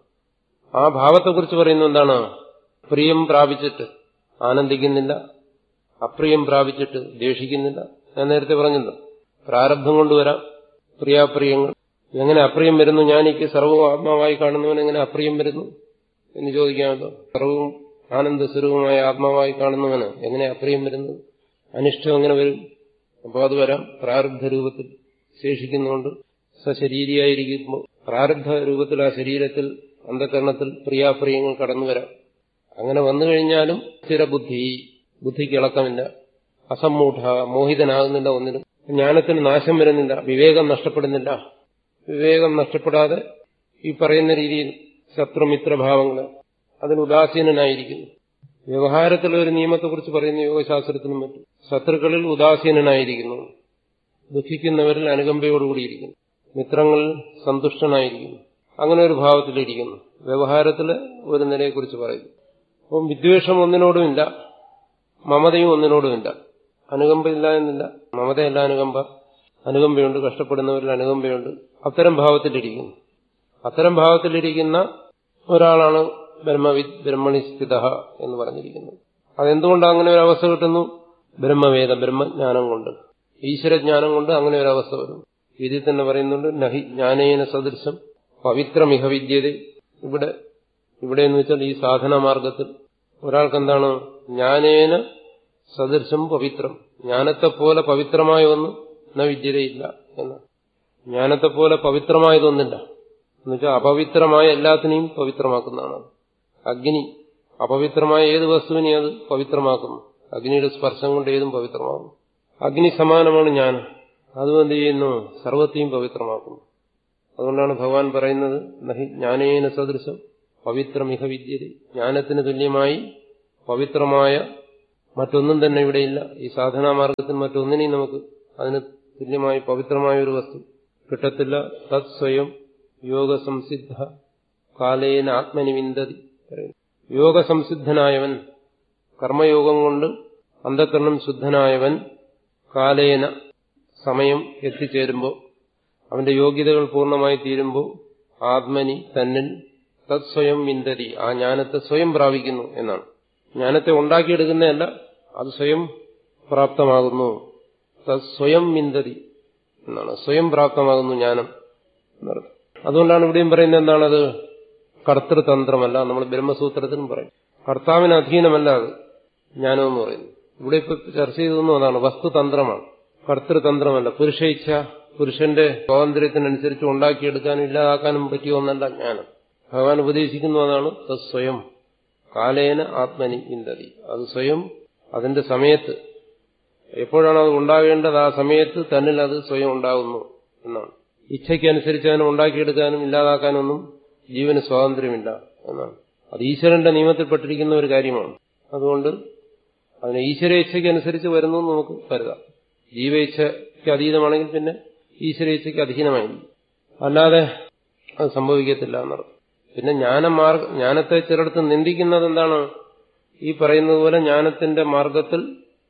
ആ ഭാവത്തെക്കുറിച്ച് പറയുന്നത് എന്താണ്? പ്രിയം പ്രാപിച്ചിട്ട് ആനന്ദിക്കുന്നില്ല, അപ്രിയം പ്രാപിച്ചിട്ട് ദ്വേഷിക്കുന്നില്ല. ഞാൻ നേരത്തെ പറഞ്ഞല്ലോ, പ്രാരബ്ധം കൊണ്ടുവരാം പ്രിയാപ്രിയങ്ങൾ. എങ്ങനെ അപ്രിയം വരുന്നു? ഞാനിക്ക് സർവവും ആത്മാവായി കാണുന്നവൻ എങ്ങനെ അപ്രിയം വരുന്നു എന്ന് ചോദിക്കാമല്ലോ. സർവവും ആനന്ദസ്വരൂപമായ ആത്മാവായി കാണുന്നവന് എങ്ങനെ അപ്രിയം വരുന്നു? അനിഷ്ടം എങ്ങനെ വരും? അപ്പോൾ അത് വരാം പ്രാരബ്ധ രൂപത്തിൽ ശേഷിക്കുന്നുകൊണ്ട് സശരീരിയായിരിക്കുമ്പോൾ പ്രാരബ്ധ രൂപത്തിൽ ആ ശരീരത്തിൽ അന്ധകരണത്തിൽ പ്രിയാപ്രിയങ്ങൾ കടന്നു വരാം. അങ്ങനെ വന്നു കഴിഞ്ഞാലും സ്ഥിരബുദ്ധി, ബുദ്ധിക്ക് ഇളക്കമില്ല, അസമ്മൂഢ, മോഹിതനാകുന്നില്ല ഒന്നിനും, ജ്ഞാനത്തിന് നാശം വരുന്നില്ല, വിവേകം നഷ്ടപ്പെടുന്നില്ല. വിവേകം നഷ്ടപ്പെടാതെ ഈ പറയുന്ന രീതിയിൽ ശത്രുമിത്രഭാവങ്ങൾ അതിന് ഉദാസീനനായിരിക്കുന്നു. വ്യവഹാരത്തിലെ ഒരു നിയമത്തെക്കുറിച്ച് പറയുന്ന യോഗശാസ്ത്രത്തിനും മറ്റും ശത്രുക്കളിൽ ഉദാസീനനായിരിക്കുന്നു, ദുഃഖിക്കുന്നവരിൽ അനുകമ്പയോടുകൂടിയിരിക്കുന്നു, മിത്രങ്ങളിൽ സന്തുഷ്ടനായിരിക്കുന്നു, അങ്ങനെ ഒരു ഭാവത്തിലിരിക്കുന്നു. വ്യവഹാരത്തിലെ ഒരു നിലയെക്കുറിച്ച് പറയുന്നു. അപ്പം വിദ്വേഷം ഒന്നിനോടുമില്ല, മമതയും ഒന്നിനോടുമില്ല. അനുകമ്പയില്ല എന്നില്ല, മമതയല്ല അനുകമ്പ. അനുകമ്പയുണ്ട്, കഷ്ടപ്പെടുന്നവരിൽ അനുകമ്പയുണ്ട്. അത്തരം ഭാവത്തിലിരിക്കുന്നു. അത്തരം ഭാവത്തിലിരിക്കുന്ന ഒരാളാണ് ബ്രഹ്മവിദ് ബ്രഹ്മണി സ്ഥിത എന്ന് പറഞ്ഞിരിക്കുന്നത്. അതെന്തുകൊണ്ട് അങ്ങനെ ഒരു അവസ്ഥ കിട്ടുന്നു? ബ്രഹ്മവേദ, ബ്രഹ്മജ്ഞാനം കൊണ്ട്, ഈശ്വരജ്ഞാനം കൊണ്ട് അങ്ങനെ ഒരു അവസ്ഥ വരുന്നു. ഇതിൽ തന്നെ പറയുന്നുണ്ട് നഹി ജ്ഞാനേന സദൃശം പവിത്രമിഹ വിദ്യത. ഇവിടെ ഇവിടെ എന്ന് വെച്ചാൽ ഈ സാധനാ മാർഗത്തിൽ ഒരാൾക്കെന്താണ്? ജ്ഞാനേന സദൃശം പവിത്രം, ജ്ഞാനത്തെപ്പോലെ പവിത്രമായ ഒന്ന് ന വിദ്യതയില്ല എന്ന്. ജ്ഞാനത്തെപ്പോലെ പവിത്രമായതൊന്നില്ല എന്നുവെച്ചാൽ അപവിത്രമായ എല്ലാത്തിനെയും പവിത്രമാക്കുന്നതാണ്. അഗ്നി അപവിത്രമായ ഏത് വസ്തുവിനെയും അത് പവിത്രമാക്കുന്നു. അഗ്നിയുടെ സ്പർശം കൊണ്ട് ഏതും പവിത്രമാകുന്നു. അഗ്നി സമാനമാണ് ജ്ഞാനം. അതും എന്ത് ചെയ്യുന്നു? സർവത്തെയും പവിത്രമാക്കുന്നു. അതുകൊണ്ടാണ് ഭഗവാൻ പറയുന്നത് നഹി ജ്ഞാനേന സദൃശം പവിത്രമിഹ വിദ്യത. ജ്ഞാനത്തിന് തുല്യമായി പവിത്രമായ മറ്റൊന്നും തന്നെ ഇവിടെയില്ല. ഈ സാധനാമാർഗത്തിൽ മറ്റൊന്നിനെയും നമുക്ക് അതിന് തുല്യമായി പവിത്രമായ ഒരു വസ്തു കിട്ടത്തില്ല. തത് സ്വയം യോഗസംസിദ്ധ കാലേന ആത്മനിവിന്ദതി. യോഗസംസിദ്ധനായവൻ, കർമ്മയോഗം കൊണ്ട് അന്ധകരണം ശുദ്ധനായവൻ കാലേന സമയം എത്തിച്ചേരുമ്പോൾ, അവന്റെ യോഗ്യതകൾ പൂർണ്ണമായി തീരുമ്പോൾ ആത്മനി തന്നിൽ തത് സ്വയം വിന്ദതി, ആ ജ്ഞാനത്തെ സ്വയം പ്രാപിക്കുന്നു എന്നാണ്. ജ്ഞാനത്തെ ഉണ്ടാക്കിയെടുക്കുന്നതല്ല, അത് സ്വയം പ്രാപ്തമാകുന്നു. തത് സ്വയം വിന്ദതി എന്നാണ്, സ്വയം പ്രാപ്തമാകുന്നു ജ്ഞാനം എന്നർത്ഥം. അതുകൊണ്ടാണ് ഇവിടെയും പറയുന്നത് എന്താണത്? കർത്തൃതന്ത്രമല്ല. നമ്മൾ ബ്രഹ്മസൂത്രത്തിനും പറയും കർത്താവിന് അധീനമല്ല അത് ജ്ഞാനം എന്ന് പറയുന്നു. ഇവിടെ ഇപ്പൊ ചർച്ച ചെയ്തൊന്നും അതാണ്, വസ്തുതന്ത്രമാണ്, കർത്തൃതന്ത്രമല്ല. പുരുഷയിച്ഛ, പുരുഷന്റെ സ്വാതന്ത്ര്യത്തിനനുസരിച്ച് ഉണ്ടാക്കിയെടുക്കാനും ഇല്ലാതാക്കാനും പറ്റിയ ഒന്നല്ല ജ്ഞാനം. ഭഗവാൻ ഉപദേശിക്കുന്നു അതാണ് തത് സ്വയം കാലേന ആത്മനി വിന്ദതി. അത് സ്വയം അതിന്റെ സമയത്ത്, എപ്പോഴാണ് അത് ഉണ്ടാകേണ്ടത് ആ സമയത്ത് തന്നിൽ അത് സ്വയം ഉണ്ടാകുന്നു എന്നാണ്. ഇച്ഛയ്ക്കനുസരിച്ച് അതിനെ ഉണ്ടാക്കിയെടുക്കാനും ഇല്ലാതാക്കാനൊന്നും ജീവന് സ്വാതന്ത്ര്യമില്ല എന്നാണ്. അത് ഈശ്വരന്റെ നിയമത്തിൽപ്പെട്ടിരിക്കുന്ന ഒരു കാര്യമാണ്. അതുകൊണ്ട് അതിന് ഈശ്വര ഇച്ഛയ്ക്കനുസരിച്ച് വരുന്നു നമുക്ക് കരുതാം. ജീവയിച്ഛയ്ക്ക് അതീതമാണെങ്കിൽ പിന്നെ ഈശ്വര ഇച്ഛയ്ക്ക് അധീനമായിരിക്കും, അല്ലാതെ അത് സംഭവിക്കത്തില്ല എന്നർത്ഥം. പിന്നെ ജ്ഞാനമാർഗ ജ്ഞാനത്തെ ചിലടത്ത് നിന്ദിക്കുന്നത് എന്താണ്? ഈ പറയുന്നത് പോലെ ജ്ഞാനത്തിന്റെ മാർഗത്തിൽ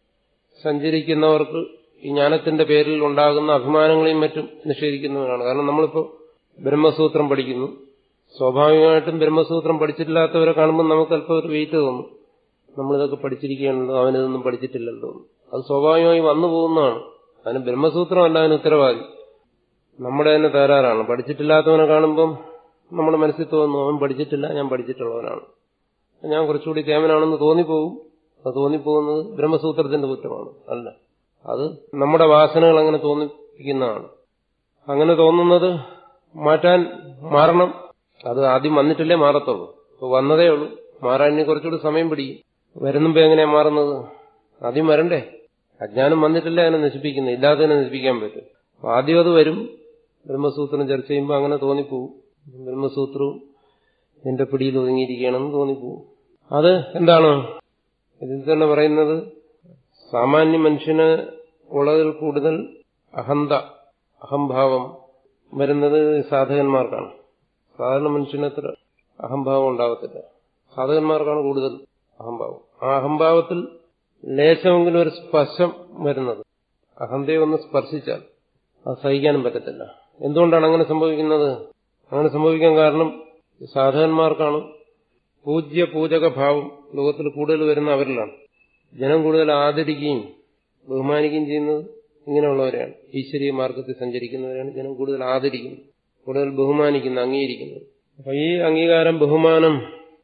സഞ്ചരിക്കുന്നവർക്ക് ഈ ജ്ഞാനത്തിന്റെ പേരിൽ ഉണ്ടാകുന്ന അഭിമാനങ്ങളെയും മറ്റും നിഷേധിക്കുന്നവരാണ്. കാരണം നമ്മളിപ്പോൾ ബ്രഹ്മസൂത്രം പഠിക്കുന്നു, സ്വാഭാവികമായിട്ടും ബ്രഹ്മസൂത്രം പഠിച്ചിട്ടില്ലാത്തവരെ കാണുമ്പോൾ നമുക്ക് അല്പം ഒരു വെയിറ്റ് തോന്നും. നമ്മളിതൊക്കെ പഠിച്ചിരിക്കുകയാണല്ലോ, അവനിതൊന്നും പഠിച്ചിട്ടില്ലല്ലോ. അത് സ്വാഭാവികമായി വന്നു പോകുന്നതാണ്. അതിന് ബ്രഹ്മസൂത്രമല്ല അതിന് ഉത്തരവാദി, നമ്മുടെ തന്നെ തകരാറാണ്. പഠിച്ചിട്ടില്ലാത്തവനെ കാണുമ്പം നമ്മുടെ മനസ്സിൽ തോന്നുന്നു അവൻ പഠിച്ചിട്ടില്ല, ഞാൻ പഠിച്ചിട്ടുള്ളവനാണ്, ഞാൻ കുറച്ചുകൂടി കേമനാണെന്ന് തോന്നിപ്പോകും. അത് തോന്നിപ്പോകുന്നത് ബ്രഹ്മസൂത്രത്തിന്റെ കുറ്റമാണ്, അല്ല, അത് നമ്മുടെ വാസനകൾ അങ്ങനെ തോന്നിപ്പിക്കുന്നതാണ്. അങ്ങനെ തോന്നുന്നത് മാറ്റാൻ മാറണം. അത് ആദ്യം വന്നിട്ടില്ലേ മാറത്തുള്ളൂ. ഇപ്പൊ വന്നതേ ഉള്ളൂ, മാറാൻ ഇനി കുറച്ചുകൂടി സമയം പിടിക്കും. വരുന്നുമ്പോ എങ്ങനെയാ മാറുന്നത്? ആദ്യം വരണ്ടേ? അജ്ഞാനം വന്നിട്ടില്ലേ അതിനെ നശിപ്പിക്കുന്നത്, ഇല്ലാത്തതിനെ നശിപ്പിക്കാൻ പറ്റും. ആദ്യം അത് വരും. ബ്രഹ്മസൂത്രം ചർച്ച ചെയ്യുമ്പോൾ അങ്ങനെ തോന്നിപ്പോവും, ബ്രഹ്മസൂത്രവും എന്റെ പിടിയിൽ ഒതുങ്ങിയിരിക്കുകയാണെന്ന് തോന്നിപ്പോവും. അത് എന്താണ് ഇതിൽ തന്നെ പറയുന്നത്? സാമാന്യ മനുഷ്യന് ഉള്ളതിൽ കൂടുതൽ അഹന്ത, അഹംഭാവം വരുന്നത് സാധകന്മാർക്കാണ്. സാധാരണ മനുഷ്യനത്ര അഹംഭാവം ഉണ്ടാകത്തില്ല, സാധകന്മാർക്കാണ് കൂടുതൽ അഹംഭാവം. ആ അഹംഭാവത്തിൽ ലേശമെങ്കിലും ഒരു സ്പർശം വരുന്നത്, അഹന്തയെ ഒന്ന് സ്പർശിച്ചാൽ അത് സഹിക്കാനും പറ്റത്തില്ല. എന്തുകൊണ്ടാണ് അങ്ങനെ സംഭവിക്കുന്നത്? അങ്ങനെ സംഭവിക്കാൻ കാരണം സാധകന്മാർക്കാണ് പൂജ്യ പൂജക ഭാവം ലോകത്തിൽ കൂടുതൽ വരുന്ന അവരിലാണ്. ജനം കൂടുതൽ ആദരിക്കുകയും ബഹുമാനിക്കുകയും ചെയ്യുന്നത് ഇങ്ങനെയുള്ളവരെയാണ്. ഈശ്വരീയ മാർഗത്തിൽ സഞ്ചരിക്കുന്നവരെയാണ് ജനം കൂടുതൽ ആദരിക്കുന്നത്. കൂടുതൽ ബഹുമാനിക്കുന്നത്, അംഗീകരിക്കുന്നത്. അപ്പൊ ഈ അംഗീകാരം, ബഹുമാനം,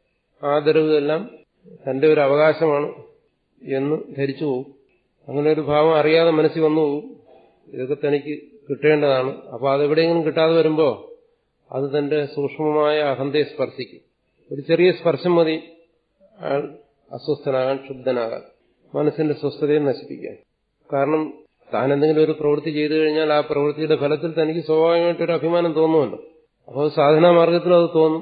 ആദരവ് എല്ലാം തന്റെ ഒരു അവകാശമാണ് എന്ന് ധരിച്ചു പോകും. അങ്ങനെ ഒരു ഭാവം അറിയാതെ മനസ്സിൽ വന്നു പോകും. ഇതൊക്കെ തനിക്ക് കിട്ടേണ്ടതാണ്. അപ്പൊ അതെവിടെയെങ്കിലും കിട്ടാതെ വരുമ്പോ അത് തന്റെ സൂക്ഷ്മമായ അഹന്തയെ സ്പർശിക്കും. ഒരു ചെറിയ സ്പർശം മതി അയാൾ അസ്വസ്ഥനാകാൻ, ക്ഷുബ്ധനാകാൻ, മനസ്സിന്റെ സ്വസ്ഥതയെ നശിപ്പിക്കാൻ. കാരണം താൻ എന്തെങ്കിലും ഒരു പ്രവൃത്തി ചെയ്തു കഴിഞ്ഞാൽ ആ പ്രവൃത്തിയുടെ ഫലത്തിൽ തനിക്ക് സ്വാഭാവികമായിട്ടൊരു അഭിമാനം തോന്നുമല്ലോ. അപ്പോൾ സാധനാ മാർഗത്തിലും അത് തോന്നും.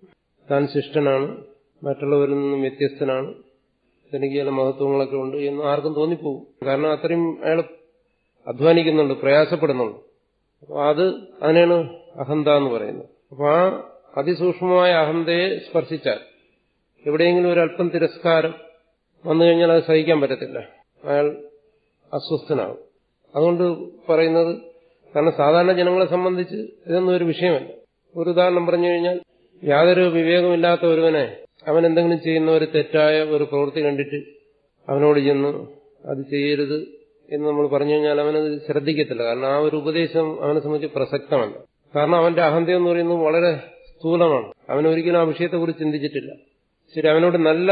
താൻ ശിഷ്ടനാണ്, മറ്റുള്ളവരിൽ നിന്നും വ്യത്യസ്തനാണ്, തനിക്ക് ചില മഹത്വങ്ങളൊക്കെ ഉണ്ട് എന്ന് ആർക്കും തോന്നിപ്പോകും. കാരണം അത്രയും അയാൾ അധ്വാനിക്കുന്നുണ്ട്, പ്രയാസപ്പെടുന്നുണ്ട്. അപ്പോൾ അത് അതിനാണ് അഹന്ത എന്ന് പറയുന്നത്. അപ്പോൾ ആ അതിസൂക്ഷ്മമായ അഹന്തയെ സ്പർശിച്ചാൽ എവിടെയെങ്കിലും ഒരല്പം തിരസ്കാരം വന്നു കഴിഞ്ഞാൽ അത് സഹിക്കാൻ പറ്റത്തില്ല, അയാൾ അസ്വസ്ഥനാകും. അതുകൊണ്ട് പറയുന്നത്, കാരണം സാധാരണ ജനങ്ങളെ സംബന്ധിച്ച് ഇതൊന്നും ഒരു വിഷയമല്ല. ഒരു ഉദാഹരണം പറഞ്ഞു കഴിഞ്ഞാൽ, യാതൊരു വിവേകമില്ലാത്ത ഒരുവനെ അവൻ എന്തെങ്കിലും ചെയ്യുന്ന ഒരു തെറ്റായ ഒരു പ്രവൃത്തി കണ്ടിട്ട് അവനോട് ചെന്ന് അത് ചെയ്യരുത് എന്ന് നമ്മൾ പറഞ്ഞു കഴിഞ്ഞാൽ അവനത് ശ്രദ്ധിക്കത്തില്ല. കാരണം ആ ഒരു ഉപദേശം അവനെ സംബന്ധിച്ച് പ്രസക്തമല്ല. കാരണം അവന്റെ അഹന്ത എന്ന് പറയുന്നത് വളരെ സ്ഥൂലമാണ്. അവനൊരിക്കലും ആ വിഷയത്തെക്കുറിച്ച് ചിന്തിച്ചിട്ടില്ല. ശരി, അവനോട് നല്ല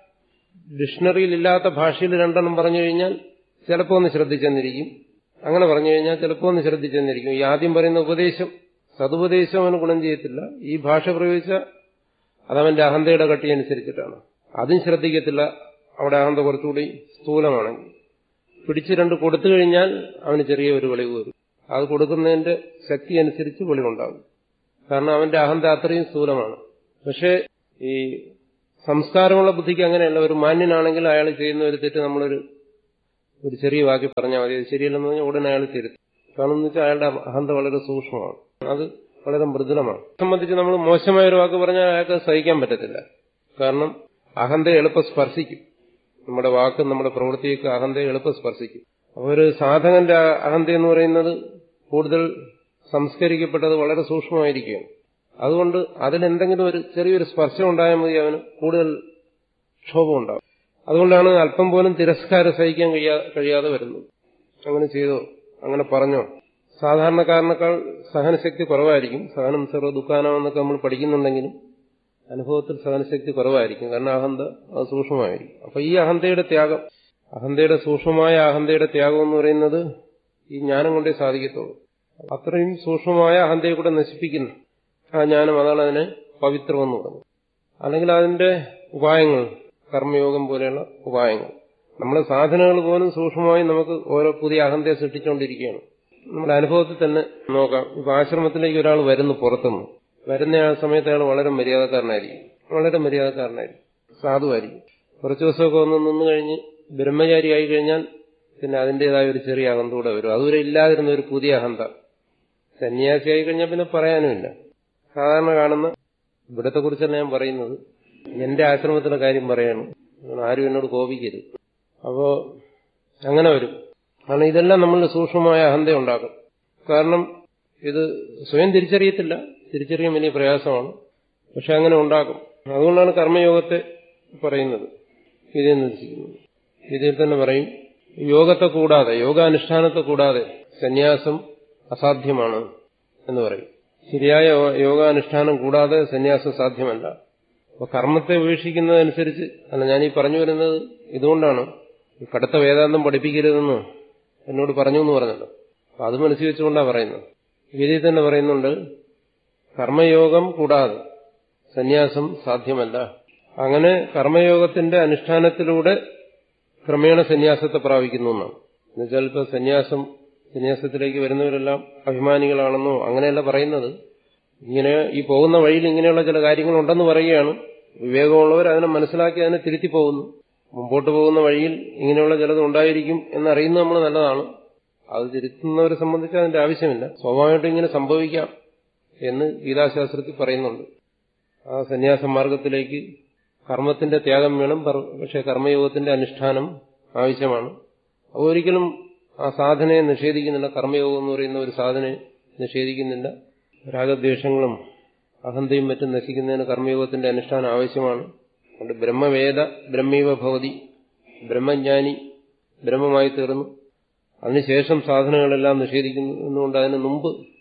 ഡിക്ഷണറിയിൽ ഇല്ലാത്ത ഭാഷയിൽ രണ്ടെണ്ണം പറഞ്ഞു കഴിഞ്ഞാൽ ചിലപ്പോൾ ഒന്ന് ശ്രദ്ധിച്ചെന്നിരിക്കും. അങ്ങനെ പറഞ്ഞു കഴിഞ്ഞാൽ ചിലപ്പോൾ ഒന്ന് ശ്രദ്ധിച്ചെന്നിരിക്കും. ഈ ആദ്യം പറയുന്ന ഉപദേശം, സതുപദേശം അവന് ഗുണം ചെയ്യത്തില്ല. ഈ ഭാഷ പ്രയോഗിച്ച അതവന്റെ അഹന്തയുടെ കട്ടി അനുസരിച്ചിട്ടാണ്. അതും ശ്രദ്ധിക്കത്തില്ല. അവിടെ അഹന്ത കുറച്ചുകൂടി സ്ഥൂലമാണെങ്കിൽ പിടിച്ച് രണ്ട് കൊടുത്തു കഴിഞ്ഞാൽ അവന് ചെറിയ ഒരു വെളിവ് വരും. അത് കൊടുക്കുന്നതിന്റെ ശക്തി അനുസരിച്ച് വെളിവുണ്ടാകും. കാരണം അവന്റെ അഹന്ത അത്രയും സ്ഥൂലമാണ്. പക്ഷേ ഈ സംസ്കാരമുള്ള ബുദ്ധിക്ക് അങ്ങനെയല്ല. ഒരു മാന്യനാണെങ്കിൽ അയാൾ ചെയ്യുന്ന ഒരു തെറ്റ് നമ്മളൊരു ഒരു ചെറിയ വാക്കി പറഞ്ഞാൽ മതി, അത് ശരിയല്ലെന്ന് പറഞ്ഞാൽ ഉടനെ അയാൾ തിരുത്തും. കാരണം എന്ന് വെച്ചാൽ അയാളുടെ അഹന്ത വളരെ സൂക്ഷ്മമാണ്, അത് വളരെ മൃദുലമാണ്. സംബന്ധിച്ച് നമ്മൾ മോശമായ ഒരു വാക്ക് പറഞ്ഞാൽ അയാൾക്ക് സഹിക്കാൻ പറ്റത്തില്ല. കാരണം അഹന്തയെ എളുപ്പം സ്പർശിക്കും. നമ്മുടെ വാക്ക്, നമ്മുടെ പ്രവൃത്തിയൊക്കെ അഹന്തയെ എളുപ്പം സ്പർശിക്കും. അപ്പോൾ ഒരു സാധകന്റെ അഹന്ത എന്ന് പറയുന്നത് കൂടുതൽ സംസ്കരിക്കപ്പെട്ടത്, വളരെ സൂക്ഷ്മമായിരിക്കുകയാണ്. അതുകൊണ്ട് അതിലെന്തെങ്കിലും ഒരു ചെറിയൊരു സ്പർശം ഉണ്ടായാൽ മതി അവന് കൂടുതൽ ക്ഷോഭം ഉണ്ടാവും. അതുകൊണ്ടാണ് അല്പം പോലും തിരസ്കാരം സഹിക്കാൻ കഴിയാ കഴിയാതെ വരുന്നത്. അങ്ങനെ ചെയ്തോ, അങ്ങനെ പറഞ്ഞോ. സാധാരണക്കാരനേക്കാൾ സഹനശക്തി കുറവായിരിക്കും. സഹനം സർവ്വ ദുഃഖാനമെന്നൊക്കെ നമ്മൾ പഠിക്കുന്നുണ്ടെങ്കിലും അനുഭവത്തിൽ സഹനശക്തി കുറവായിരിക്കും. കാരണം അഹന്ത അത് സൂക്ഷ്മമായിരിക്കും. അപ്പൊ ഈ അഹന്തയുടെ ത്യാഗം, അഹന്തയുടെ സൂക്ഷ്മമായ അഹന്തയുടെ ത്യാഗം എന്ന് പറയുന്നത് ഈ ജ്ഞാനം കൊണ്ടേ സാധിക്കത്തുള്ളൂ. അത്രയും സൂക്ഷ്മമായ അഹന്തയെ കൂടെ നശിപ്പിക്കുന്നു ആ ജ്ഞാനം. അതാണ് അതിനെ പവിത്രമെന്ന് പറയുന്നത്. അല്ലെങ്കിൽ അതിന്റെ ഉപായങ്ങൾ, കർമ്മയോഗം പോലെയുള്ള ഉപായങ്ങൾ, നമ്മുടെ സാധനങ്ങൾ പോലും സൂക്ഷ്മമായി നമുക്ക് ഓരോ പുതിയ അഹന്തയെ സൃഷ്ടിച്ചുകൊണ്ടിരിക്കുകയാണ്. നമ്മുടെ അനുഭവത്തിൽ തന്നെ നോക്കാം. ഇപ്പൊ ആശ്രമത്തിലേക്ക് ഒരാൾ വരുന്നു, പുറത്തുനിന്ന് വരുന്ന ആ സമയത്ത് അയാൾ വളരെ മര്യാദക്കാരനായിരിക്കും, വളരെ മര്യാദക്കാരനായിരിക്കും, സാധുവായിരിക്കും. കുറച്ചു ദിവസമൊക്കെ ഒന്ന് നിന്ന് കഴിഞ്ഞ് ബ്രഹ്മചാരിയായി കഴിഞ്ഞാൽ പിന്നെ അതിന്റേതായ ഒരു ചെറിയ അഹന്ത കൂടെ വരും. അതുവരെ ഇല്ലാതിരുന്ന ഒരു പുതിയ അഹന്ത. സന്യാസിയായി കഴിഞ്ഞാൽ പിന്നെ പറയാനുമില്ല. സാധാരണ കാണുന്ന, ഇവിടത്തെ കുറിച്ചല്ല ഞാൻ പറയുന്നത്, എന്റെ ആശ്രമത്തിലെ കാര്യം പറയാണ്, ആരും എന്നോട് കോപിക്കരുത്. അപ്പോ അങ്ങനെ വരും. കാരണം ഇതെല്ലാം നമ്മളുടെ സൂക്ഷ്മമായ അഹന്ത ഉണ്ടാക്കും. കാരണം ഇത് സ്വയം തിരിച്ചറിയത്തില്ല, തിരിച്ചറിയാൻ വലിയ പ്രയാസമാണ്, പക്ഷെ അങ്ങനെ ഉണ്ടാക്കും. അതുകൊണ്ടാണ് കർമ്മയോഗത്തെ പറയുന്നത്, ഇതിൽ നിർദ്ദേശിക്കുന്നത്. ഇതിൽ തന്നെ പറയും, യോഗത്തെ കൂടാതെ, യോഗാനുഷ്ഠാനത്തെ കൂടാതെ സന്യാസം അസാധ്യമാണ് എന്ന് പറയും. ശരിയായ യോഗാനുഷ്ഠാനം കൂടാതെ സന്യാസം സാധ്യമല്ല. അപ്പൊ കർമ്മത്തെ ഉപേക്ഷിക്കുന്നതനുസരിച്ച് അല്ല, ഞാനീ പറഞ്ഞു വരുന്നത് ഇതുകൊണ്ടാണ്. കടുത്ത വേദാന്തം പഠിപ്പിക്കരുതെന്ന് എന്നോട് പറഞ്ഞു എന്ന് പറഞ്ഞല്ലോ. അപ്പൊ അത് മനസ്സിൽ വെച്ചുകൊണ്ടാണ് പറയുന്നത്. ഗീതയിൽ തന്നെ പറയുന്നുണ്ട്, കർമ്മയോഗം കൂടാതെ സന്യാസം സാധ്യമല്ല. അങ്ങനെ കർമ്മയോഗത്തിന്റെ അനുഷ്ഠാനത്തിലൂടെ ക്രമേണ സന്യാസത്തെ പ്രാപിക്കുന്നു എന്നാണ്. എന്നുവെച്ചാൽ ഇപ്പൊ സന്യാസം സന്യാസത്തിലേക്ക് വരുന്നവരെല്ലാം അഭിമാനികളാണെന്നോ അങ്ങനെയല്ല പറയുന്നത്. ഇങ്ങനെ ഈ പോകുന്ന വഴിയിൽ ഇങ്ങനെയുള്ള ചില കാര്യങ്ങളുണ്ടെന്ന് പറയുകയാണ്. വിവേകമുള്ളവർ അതിനെ മനസ്സിലാക്കി അതിനെ തിരുത്തി പോകുന്നു. മുമ്പോട്ട് പോകുന്ന വഴിയിൽ ഇങ്ങനെയുള്ള ചിലത് ഉണ്ടായിരിക്കും എന്നറിയുന്നത് നമ്മൾ നല്ലതാണ്. അത് തിരുത്തുന്നവരെ സംബന്ധിച്ച് അതിന്റെ ആവശ്യമില്ല. സ്വാഭാവികമായിട്ടും ഇങ്ങനെ സംഭവിക്കാം എന്ന് ഗീതാശാസ്ത്രത്തിൽ പറയുന്നുണ്ട്. ആ സന്യാസ മാർഗത്തിലേക്ക് കർമ്മത്തിന്റെ ത്യാഗം വേണം, പക്ഷെ കർമ്മയോഗത്തിന്റെ അനുഷ്ഠാനം ആവശ്യമാണ്. അത് ഒരിക്കലും ആ സാധനയെ നിഷേധിക്കുന്നില്ല. കർമ്മയോഗം എന്ന് പറയുന്ന ഒരു സാധനയെ നിഷേധിക്കുന്നില്ല. രാഗദ്വേഷങ്ങളും അഹന്തയും മറ്റും നശിക്കുന്നതിന് കർമ്മയോഗത്തിന്റെ അനുഷ്ഠാനം ആവശ്യമാണ്. അതുകൊണ്ട് ബ്രഹ്മവേദ ബ്രഹ്മീവ ഭവതി, ബ്രഹ്മജ്ഞാനി ബ്രഹ്മമായി തീർന്നു. അതിനുശേഷം സാധനങ്ങളെല്ലാം നിഷേധിക്കുന്നു എന്നുകൊണ്ട് അതിന് മുമ്പ്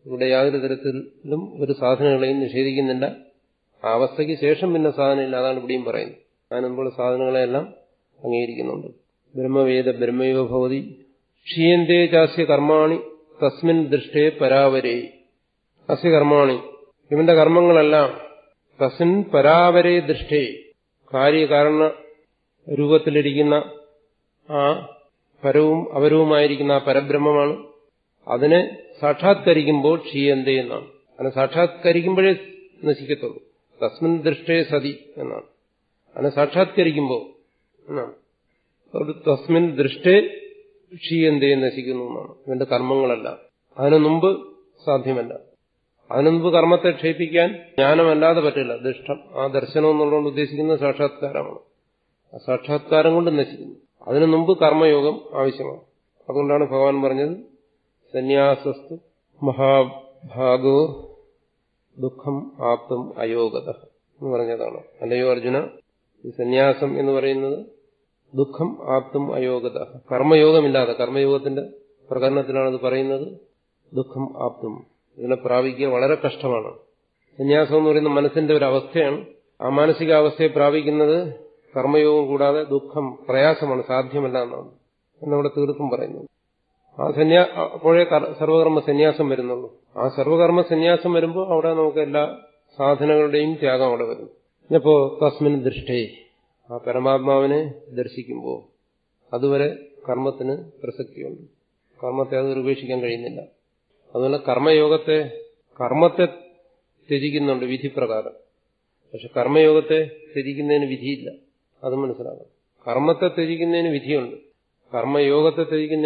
ഇവിടെ യാതൊരു തരത്തിലും ഒരു സാധനങ്ങളെയും നിഷേധിക്കുന്നില്ല. ആ അവസ്ഥയ്ക്ക് ശേഷം പിന്നെ സാധനമില്ല. അതാണ് ഇവിടെയും പറയുന്നത്. അതിന് മുമ്പുള്ള സാധനങ്ങളെല്ലാം അംഗീകരിക്കുന്നുണ്ട്. ബ്രഹ്മവേദ ബ്രഹ്മൈവ ഭവതി ക്ഷീയന്തേ ചാസ്യ കർമാണി തസ്മിൻ ദൃഷ്ടേ പരാവരേ. അസ്യ കർമാണി, ഇവന്റെ കർമ്മങ്ങളെല്ലാം തസ്മിൻ പരാവരേ ദൃഷ്ടേ, കാര്യകാരണ രൂപത്തിലിരിക്കുന്ന ആ പരവും അപരവുമായിരിക്കുന്ന ആ പരബ്രഹ്മമാണ്. അതിനെ സാക്ഷാത്കരിക്കുമ്പോൾ ക്ഷീയന്തേ എന്നാണ്. അതിനെ സാക്ഷാത്കരിക്കുമ്പോഴേ നശിക്കത്തുള്ളൂ. തസ്മിൻ ദൃഷ്ടേ സതി എന്നാണ്. അതിനെ സാക്ഷാത്കരിക്കുമ്പോൾ എന്നാണ്. തസ്മിൻ ദൃഷ്ടേ ക്ഷീയന്തേ നശിക്കുന്നു എന്നാണ് ഇവന്റെ കർമ്മങ്ങളല്ല. അതിനു മുമ്പ് സാധ്യമല്ല. അതിനു മുമ്പ് കർമ്മത്തെ ക്ഷയിപ്പിക്കാൻ ജ്ഞാനമല്ലാതെ പറ്റില്ല. ദൃഷ്ടം, ആ ദർശനം എന്നുള്ളതുകൊണ്ട് ഉദ്ദേശിക്കുന്ന സാക്ഷാത്കാരമാണ്. ആ സാക്ഷാത്കാരം കൊണ്ട് നശിക്കുന്നു. അതിനു മുമ്പ് കർമ്മയോഗം ആവശ്യമാണ്. അതുകൊണ്ടാണ് ഭഗവാൻ പറഞ്ഞത് സന്യാസസ്തു മഹാഭാഗോ ദുഃഖം ആപ്തം അയോഗത എന്ന് പറഞ്ഞതാണ്. അല്ലയോ അർജുന, ഈ സന്യാസം എന്ന് പറയുന്നത് ദുഃഖം ആപ്തം അയോഗത, കർമ്മയോഗമില്ലാതെ, കർമ്മയോഗത്തിന്റെ പ്രകരണത്തിലാണ് ഇത് പറയുന്നത്. ദുഃഖം ആപ്തം, ഇതിനെ പ്രാപിക്കുക വളരെ കഷ്ടമാണ്. സന്യാസം എന്ന് പറയുന്ന മനസ്സിന്റെ ഒരു അവസ്ഥയാണ്. ആ മാനസികാവസ്ഥയെ പ്രാപിക്കുന്നത് കർമ്മയോഗം കൂടാതെ ദുഃഖം, പ്രയാസമാണ്, സാധ്യമല്ല എന്നാണ് എന്നവിടെ തീർത്തും പറയുന്നത്. ആ സന്യാ അപ്പോഴേ സർവകർമ്മ സന്യാസം വരുന്നുള്ളൂ. ആ സർവകർമ്മ സന്യാസം വരുമ്പോൾ അവിടെ നമുക്ക് എല്ലാ സാധനങ്ങളുടെയും ത്യാഗം അവിടെ വരും. ഇപ്പോ തസ്മിൻ ദൃഷ്ടേ, ആ പരമാത്മാവിനെ ദർശിക്കുമ്പോൾ അതുവരെ കർമ്മത്തിന് പ്രസക്തിയുണ്ട്. കർമ്മത്തെ അത് ഉപേക്ഷിക്കാൻ കഴിയുന്നില്ല. അതുപോലെ കർമ്മയോഗത്തെ കർമ്മത്തെ ത്യജിക്കുന്നുണ്ട് വിധിപ്രകാരം. പക്ഷെ കർമ്മയോഗത്തെ ത്യജിക്കുന്നതിന് വിധിയില്ല. അത് മനസ്സിലാക്കണം. കർമ്മത്തെ ത്യജിക്കുന്നതിന് വിധിയുണ്ട്, കർമ്മയോഗത്തെ ത്യജിക്കുന്നതിന്